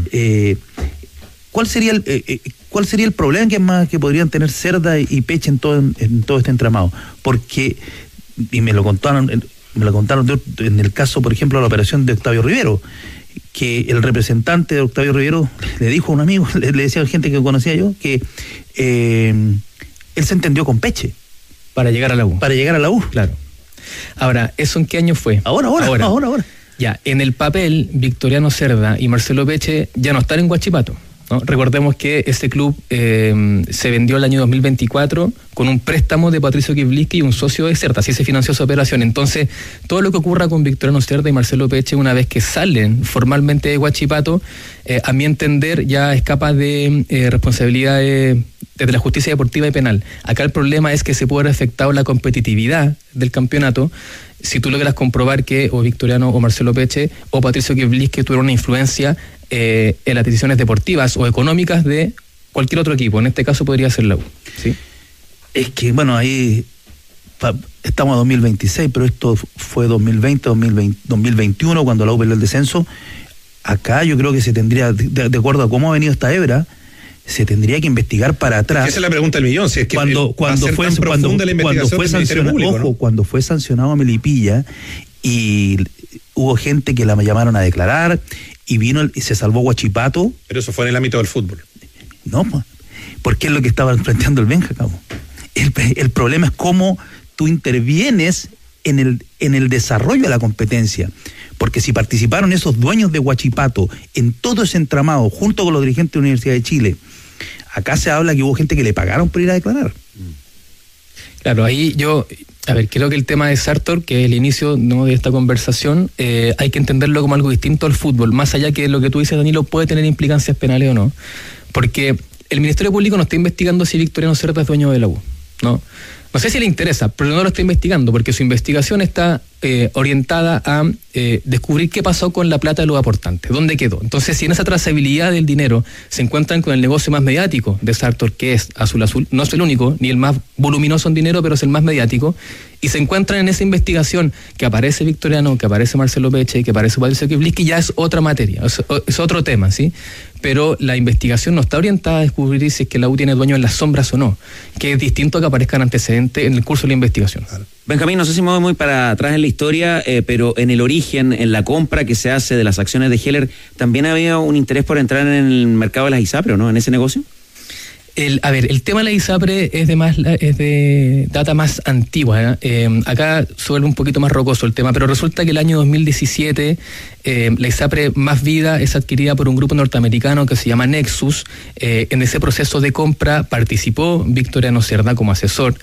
¿Cuál sería el problema que podrían tener Cerda y Peche en todo este entramado? Porque, y me lo contaron en el caso, por ejemplo, de la operación de Octavio Rivero, que el representante de Octavio Rivero le dijo a un amigo, le decía a gente que conocía yo, que él se entendió con Peche. Para llegar a la U. Claro. Ahora, ¿eso en qué año fue? Ahora. Ya, en el papel, Victoriano Cerda y Marcelo Peche ya no están en Huachipato, ¿no? Recordemos que ese club se vendió el año 2024 con un préstamo de Patricio Kivliski y un socio de Cerda, así se financió su operación. Entonces, todo lo que ocurra con Victoriano Cerda y Marcelo Peche, una vez que salen formalmente de Huachipato, a mi entender ya escapa de responsabilidad desde la justicia deportiva y penal. Acá el problema es que se puede haber afectado la competitividad del campeonato si tú logras comprobar que o Victoriano o Marcelo Peche o Patricio Kivliski tuvieron una influencia en las decisiones deportivas o económicas de cualquier otro equipo. En este caso podría ser la U, ¿sí? Es que, bueno, ahí estamos en 2026, pero esto fue 2021, cuando la U perdió el descenso. Acá yo creo que se tendría, de acuerdo a cómo ha venido esta hebra, se tendría que investigar para atrás. Esa es la pregunta del millón, si es que cuando fue sancionado a Melipilla y hubo gente que la llamaron a declarar y vino y se salvó Huachipato. Pero eso fue en el ámbito del fútbol. No, porque es lo que estaba planteando el Benja, cabo. El problema es cómo tú intervienes en el desarrollo de la competencia. Porque si participaron esos dueños de Huachipato en todo ese entramado, junto con los dirigentes de la Universidad de Chile, acá se habla que hubo gente que le pagaron por ir a declarar. Claro, ahí creo que el tema de Sartor, que es el inicio, ¿no?, de esta conversación, hay que entenderlo como algo distinto al fútbol, más allá que lo que tú dices, Danilo, puede tener implicancias penales o no, porque el Ministerio Público no está investigando si Victoriano Cerda es dueño de la U, ¿no? No sé si le interesa, pero no lo está investigando, porque su investigación está orientada a descubrir qué pasó con la plata de los aportantes, dónde quedó. Entonces, si en esa trazabilidad del dinero se encuentran con el negocio más mediático de Sartor, que es Azul Azul, no es el único, ni el más voluminoso en dinero, pero es el más mediático, y se encuentran en esa investigación que aparece Victoriano, que aparece Marcelo Peche, que aparece Patricio Kivliski, ya es otra materia, es otro tema, ¿sí? Pero la investigación no está orientada a descubrir si es que la U tiene dueño en las sombras o no, que es distinto a que aparezcan antecedentes en el curso de la investigación. Benjamín, no sé si me voy muy para atrás en la historia, pero en el origen, en la compra que se hace de las acciones de Heller, ¿también había un interés por entrar en el mercado de las ISAPRE, o no, en ese negocio? El tema de la ISAPRE es de data más antigua. Acá se vuelve un poquito más rocoso el tema, pero resulta que el año 2017 la ISAPRE Más Vida es adquirida por un grupo norteamericano que se llama Nexus. En ese proceso de compra participó Victoriano Cerda como asesor.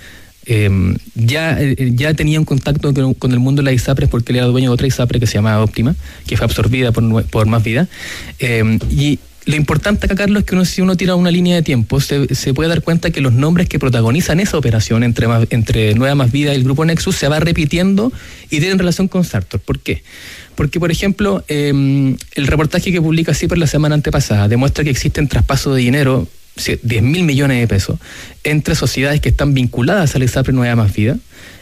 Ya tenía un contacto con el mundo de la ISAPRE porque él era dueño de otra ISAPRE que se llamaba Óptima, que fue absorbida por Más Vida. Y lo importante acá, Carlos, es que si uno tira una línea de tiempo, se puede dar cuenta que los nombres que protagonizan esa operación entre Nueva Más Vida y el Grupo Nexus se va repitiendo y tienen relación con Sartor. ¿Por qué? Porque, por ejemplo, el reportaje que publica CIPER la semana antepasada demuestra que existen traspasos de dinero, 10.000 millones de pesos, entre sociedades que están vinculadas a la ISAPRE Nueva Más Vida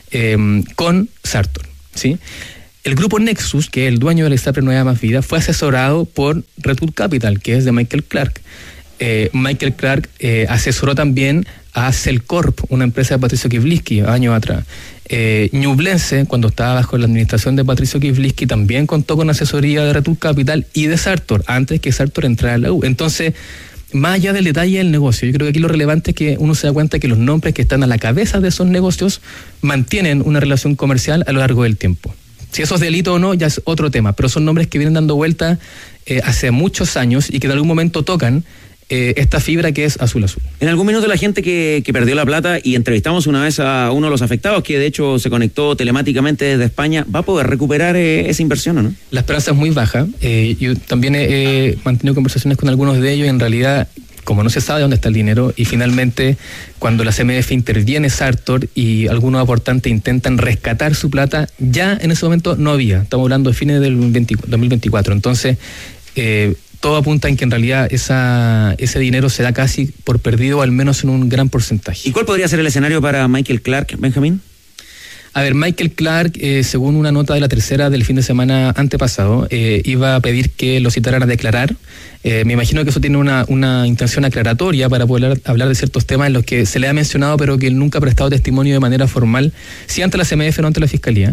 con Sartor, ¿sí? El grupo Nexus, que es el dueño de la ISAPRE Nueva Más Vida, fue asesorado por Redwood Capital, que es de Michael Clark. Michael Clark asesoró también a Celcorp, una empresa de Patricio Kivliski, años atrás. Ñublense, cuando estaba bajo la administración de Patricio Kivliski, también contó con asesoría de Redwood Capital y de Sartor, antes que Sartor entrara a la U. Entonces, más allá del detalle del negocio, yo creo que aquí lo relevante es que uno se da cuenta que los nombres que están a la cabeza de esos negocios mantienen una relación comercial a lo largo del tiempo. Si eso es delito o no, ya es otro tema, pero son nombres que vienen dando vuelta hace muchos años y que en algún momento tocan esta fibra que es azul. En algún minuto la gente que perdió la plata, y entrevistamos una vez a uno de los afectados, que de hecho se conectó telemáticamente desde España, ¿va a poder recuperar esa inversión o no? La esperanza es muy baja. Yo también he mantenido conversaciones con algunos de ellos y en realidad, como no se sabe dónde está el dinero, y finalmente cuando la CMF interviene Sartor y algunos aportantes intentan rescatar su plata, ya en ese momento no había. Estamos hablando de fines del 2024. Entonces, todo apunta en que en realidad ese dinero se da casi por perdido, o al menos en un gran porcentaje. ¿Y cuál podría ser el escenario para Michael Clark, Benjamín? A ver, Michael Clark, según una nota de La Tercera del fin de semana antepasado, iba a pedir que lo citaran a declarar. Me imagino que eso tiene una intención aclaratoria para poder hablar de ciertos temas en los que se le ha mencionado, pero que él nunca ha prestado testimonio de manera formal, sí ante la CMF, no ante la Fiscalía.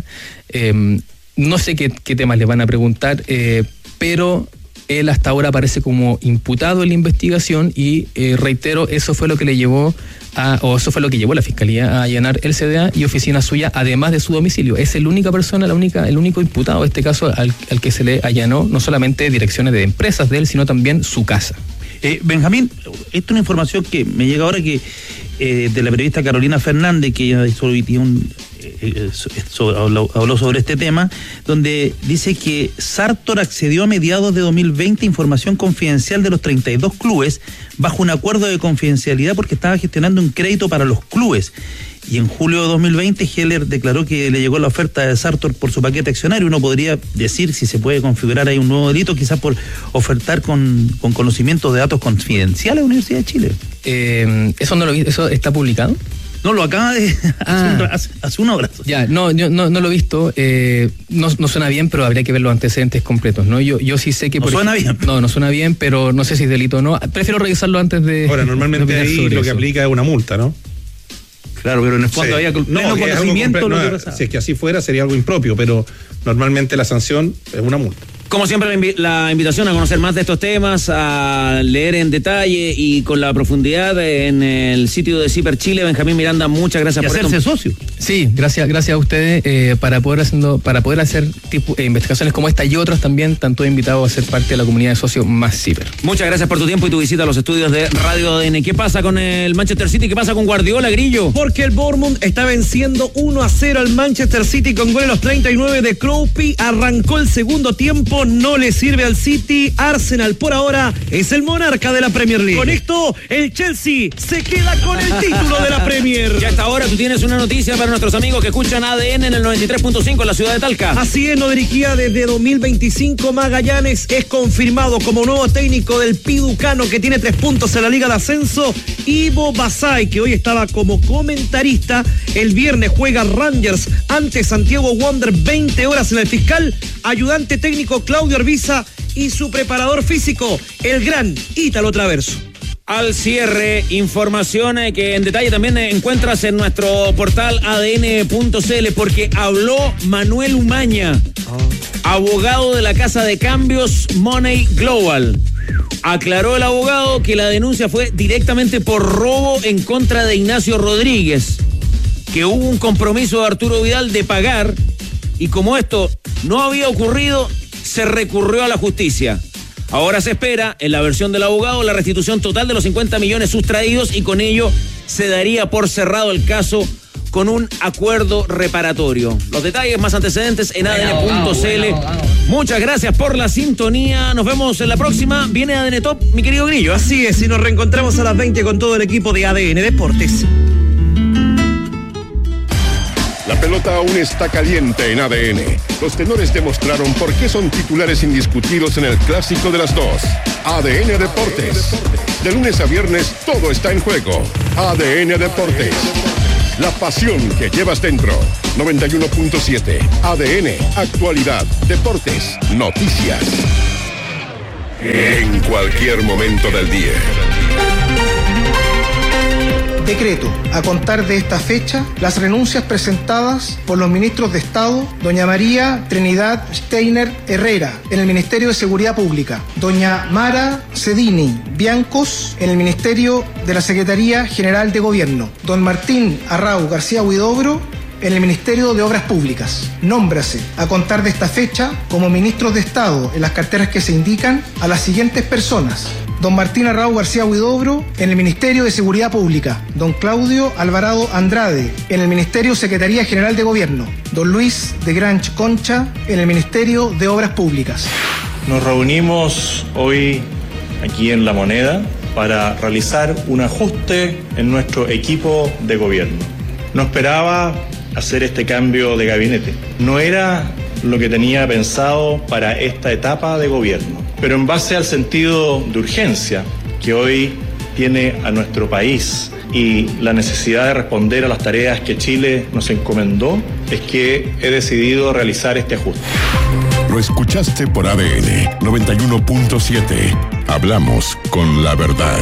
No sé qué temas le van a preguntar, pero él hasta ahora aparece como imputado en la investigación y reitero, eso fue lo que le llevó eso fue lo que llevó a la Fiscalía a allanar el CDA y oficina suya, además de su domicilio. Es la única persona, el único imputado en este caso al que se le allanó no solamente direcciones de empresas de él, sino también su casa. Benjamín, esta es una información que me llega ahora de la periodista Carolina Fernández, que habló sobre este tema, donde dice que Sartor accedió a mediados de 2020 a información confidencial de los 32 clubes bajo un acuerdo de confidencialidad porque estaba gestionando un crédito para los clubes. Y en julio de 2020 Heller declaró que le llegó la oferta de Sartor por su paquete accionario. Uno podría decir si se puede configurar ahí un nuevo delito, quizás por ofertar con conocimiento de datos confidenciales a la Universidad de Chile. Eso no lo vi, ¿eso está publicado? No, lo acaba de hace una hora. Ya, no lo he visto. No suena bien, pero habría que ver los antecedentes completos, ¿no? Yo sí sé que... No suena bien. No suena bien, pero no sé si es delito o no. Prefiero revisarlo antes de... Ahora, normalmente ahí lo que aplica es una multa, ¿no? Claro, pero en el fondo había pleno conocimiento. Si es que así fuera, sería algo impropio, pero normalmente la sanción es una multa. Como siempre, la invitación a conocer más de estos temas, a leer en detalle y con la profundidad en el sitio de CIPER Chile. Benjamín Miranda, muchas gracias por hacerse socio. Sí, gracias a ustedes para poder hacer investigaciones como esta y otras también, tanto invitados a ser parte de la comunidad de socios más CIPER. Muchas gracias por tu tiempo y tu visita a los estudios de Radio ADN. ¿Qué pasa con el Manchester City? ¿Qué pasa con Guardiola, Grillo? Porque el Bournemouth está venciendo 1-0 al Manchester City con gol en los 39 de Crowpy. Arrancó el segundo tiempo, no le sirve al City. Arsenal por ahora es el monarca de la Premier League. Con esto, el Chelsea se queda con el título de la Premier. Ya hasta ahora tú tienes una noticia para nuestros amigos que escuchan ADN en el 93.5 en la ciudad de Talca. Así es, no dirigía desde 2025. Magallanes es confirmado como nuevo técnico del Piducano, que tiene 3 puntos en la Liga de Ascenso. Ivo Basay, que hoy estaba como comentarista. El viernes juega Rangers ante Santiago Wander, 20 horas en el Fiscal. Ayudante técnico Claudio Arbiza y su preparador físico, el gran Ítalo Traverso. Al cierre, información que en detalle también encuentras en nuestro portal adn.cl, porque habló Manuel Umaña, abogado de la casa de cambios Money Global. Aclaró el abogado que la denuncia fue directamente por robo en contra de Ignacio Rodríguez, que hubo un compromiso de Arturo Vidal de pagar, y como esto no había ocurrido, se recurrió a la justicia. Ahora se espera, en la versión del abogado, la restitución total de los 50 millones sustraídos, y con ello se daría por cerrado el caso con un acuerdo reparatorio. Los detalles, más antecedentes en adn.cl. Muchas gracias por la sintonía. Nos vemos en la próxima. Viene ADN Top, mi querido Grillo. Así es, y nos reencontramos a las 20 con todo el equipo de ADN Deportes. La pelota aún está caliente en ADN. Los tenores demostraron por qué son titulares indiscutidos en el clásico de las dos. ADN Deportes. De lunes a viernes todo está en juego. ADN Deportes. La pasión que llevas dentro. 91.7. ADN. Actualidad. Deportes. Noticias. En cualquier momento del día. Decreto. A contar de esta fecha, las renuncias presentadas por los ministros de Estado, doña María Trinidad Steiner Herrera, en el Ministerio de Seguridad Pública, doña Mara Cedini Biancos, en el Ministerio de la Secretaría General de Gobierno, don Martín Arrau García Huidobro, en el Ministerio de Obras Públicas. Nómbrase, a contar de esta fecha, como ministros de Estado en las carteras que se indican, a las siguientes personas: don Martín Arrau García Huidobro, en el Ministerio de Seguridad Pública; don Claudio Alvarado Andrade, en el Ministerio Secretaría General de Gobierno; don Luis de Granch Concha, en el Ministerio de Obras Públicas. Nos reunimos hoy aquí en La Moneda para realizar un ajuste en nuestro equipo de gobierno. No esperaba hacer este cambio de gabinete. No era lo que tenía pensado para esta etapa de gobierno. Pero en base al sentido de urgencia que hoy tiene a nuestro país y la necesidad de responder a las tareas que Chile nos encomendó, es que he decidido realizar este ajuste. Lo escuchaste por ADN 91.7. Hablamos con la verdad.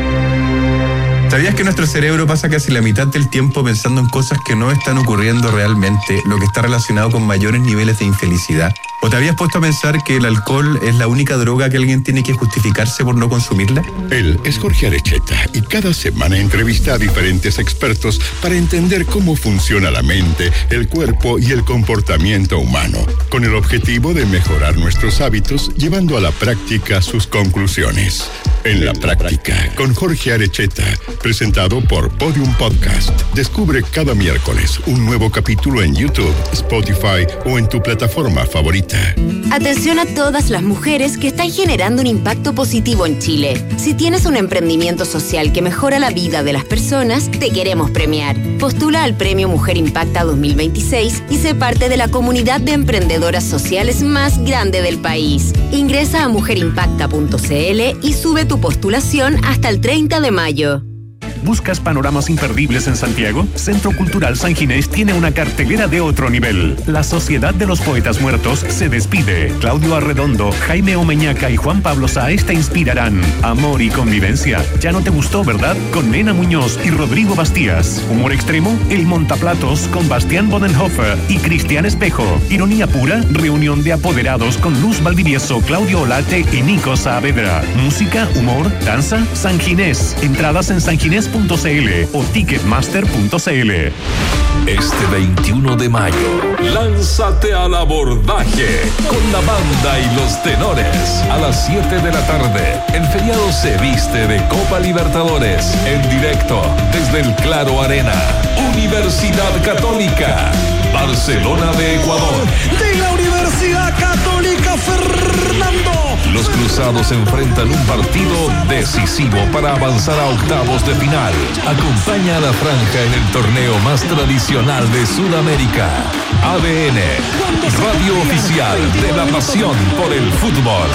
¿Sabías que nuestro cerebro pasa casi la mitad del tiempo pensando en cosas que no están ocurriendo realmente, lo que está relacionado con mayores niveles de infelicidad? ¿O te habías puesto a pensar que el alcohol es la única droga que alguien tiene que justificarse por no consumirla? Él es Jorge Arecheta y cada semana entrevista a diferentes expertos para entender cómo funciona la mente, el cuerpo y el comportamiento humano, con el objetivo de mejorar nuestros hábitos, llevando a la práctica sus conclusiones. En la práctica, con Jorge Arecheta, presentado por Podium Podcast. Descubre cada miércoles un nuevo capítulo en YouTube, Spotify o en tu plataforma favorita. Atención a todas las mujeres que están generando un impacto positivo en Chile. Si tienes un emprendimiento social que mejora la vida de las personas, te queremos premiar. Postula al Premio Mujer Impacta 2026 y sé parte de la comunidad de emprendedoras sociales más grande del país. Ingresa a mujerimpacta.cl y sube tu postulación hasta el 30 de mayo. ¿Buscas panoramas imperdibles en Santiago? Centro Cultural San Ginés tiene una cartelera de otro nivel. La Sociedad de los Poetas Muertos se despide. Claudio Arredondo, Jaime Omeñaca y Juan Pablo Sáez te inspirarán. Amor y convivencia. ¿Ya no te gustó, verdad? Con Nena Muñoz y Rodrigo Bastías. Humor extremo, El Montaplatos con Bastián Bodenhofer y Cristian Espejo. Ironía pura, reunión de apoderados con Luz Valdivieso, Claudio Olate y Nico Saavedra. Música, humor, danza, San Ginés. Entradas en sanginés.cl o ticketmaster.cl. Este 21 de mayo, lánzate al abordaje con la banda y los tenores. A las 7 de la tarde, el feriado se viste de Copa Libertadores. En directo, desde el Claro Arena. Universidad Católica, Barcelona de Ecuador. De la Universidad Católica, Fernando. Los cruzados enfrentan un partido decisivo para avanzar a octavos de final. Acompaña a la franja en el torneo más tradicional de Sudamérica. ADN, radio oficial de la pasión por el fútbol.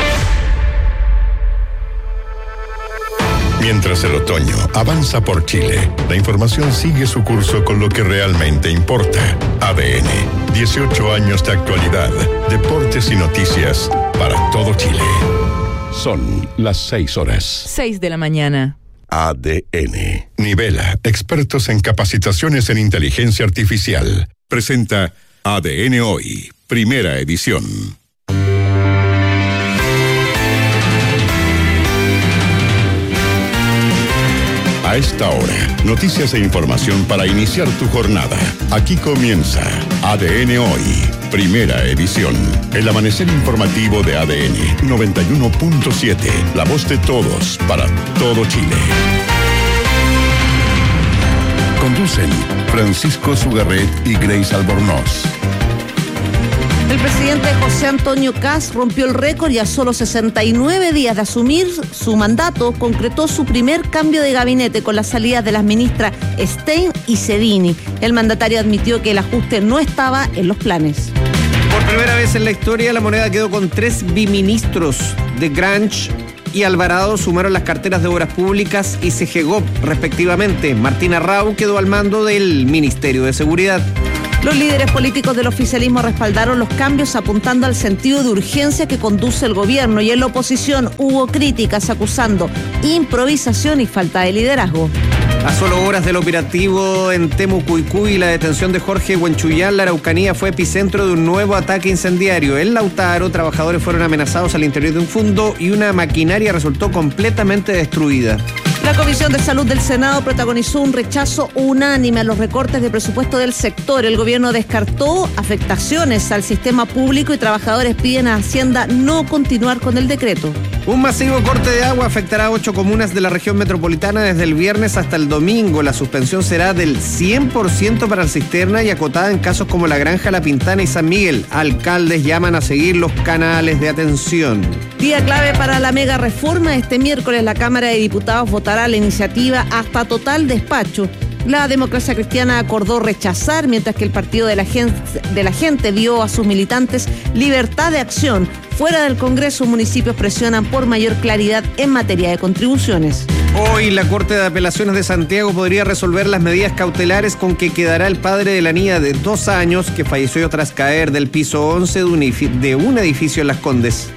Mientras el otoño avanza por Chile, la información sigue su curso con lo que realmente importa. ADN, 18 años de actualidad, deportes y noticias para todo Chile. Son las 6 horas. 6 de la mañana. ADN. Nivela, expertos en capacitaciones en inteligencia artificial. Presenta ADN Hoy, primera edición. A esta hora, noticias e información para iniciar tu jornada. Aquí comienza ADN Hoy, primera edición. El amanecer informativo de ADN 91.7, la voz de todos para todo Chile. Conducen Francisco Sugarret y Grace Albornoz. El presidente José Antonio Kast rompió el récord y a solo 69 días de asumir su mandato concretó su primer cambio de gabinete con la salida de las ministras Stein y Cedini. El mandatario admitió que el ajuste no estaba en los planes. Por primera vez en la historia, La Moneda quedó con 3 biministros. De Grange y Alvarado sumaron las carteras de Obras Públicas y Segegop, respectivamente. Martina Rau quedó al mando del Ministerio de Seguridad. Los líderes políticos del oficialismo respaldaron los cambios apuntando al sentido de urgencia que conduce el gobierno, y en la oposición hubo críticas acusando improvisación y falta de liderazgo. A solo horas del operativo en Temucuicui, la detención de Jorge Huenchuyán, la Araucanía, fue epicentro de un nuevo ataque incendiario. En Lautaro, trabajadores fueron amenazados al interior de un fondo y una maquinaria resultó completamente destruida. La Comisión de Salud del Senado protagonizó un rechazo unánime a los recortes de presupuesto del sector. El gobierno descartó afectaciones al sistema público y trabajadores piden a Hacienda no continuar con el decreto. Un masivo corte de agua afectará a 8 comunas de la región metropolitana desde el viernes hasta el domingo. La suspensión será del 100% para el cisterna y acotada en casos como La Granja, La Pintana y San Miguel. Alcaldes llaman a seguir los canales de atención. Día clave para la mega reforma. Este miércoles la Cámara de Diputados votará la iniciativa hasta total despacho. La Democracia Cristiana acordó rechazar, mientras que el Partido de la Gente dio a sus militantes libertad de acción. Fuera del Congreso, municipios presionan por mayor claridad en materia de contribuciones. Hoy la Corte de Apelaciones de Santiago podría resolver las medidas cautelares con que quedará el padre de la niña de 2 años que falleció tras caer del piso 11 de un edificio en Las Condes.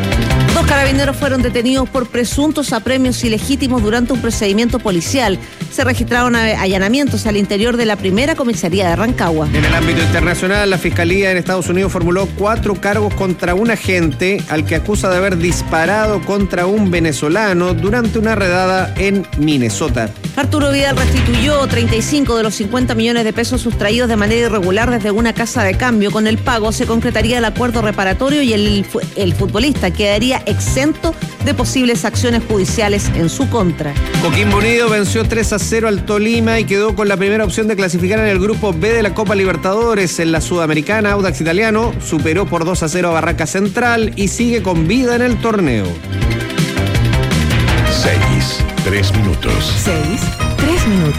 2 carabineros fueron detenidos por presuntos apremios ilegítimos durante un procedimiento policial. Se registraron allanamientos al interior de la primera comisaría de Rancagua. En el ámbito internacional, la Fiscalía en Estados Unidos formuló 4 cargos contra un agente al que acusa de haber disparado contra un venezolano durante una redada en Minnesota. Arturo Vidal restituyó 35 de los 50 millones de pesos sustraídos de manera irregular desde una casa de cambio. Con el pago se concretaría el acuerdo reparatorio y el futbolista quedaría exento de posibles acciones judiciales en su contra. Coquimbo Unido venció 3-0 al Tolima y quedó con la primera opción de clasificar en el grupo B de la Copa Libertadores. En la Sudamericana, Audax Italiano superó por 2-0 a Barraca Central y sigue con vida en el torneo. 6, 3 minutos. 6, 3 minutos.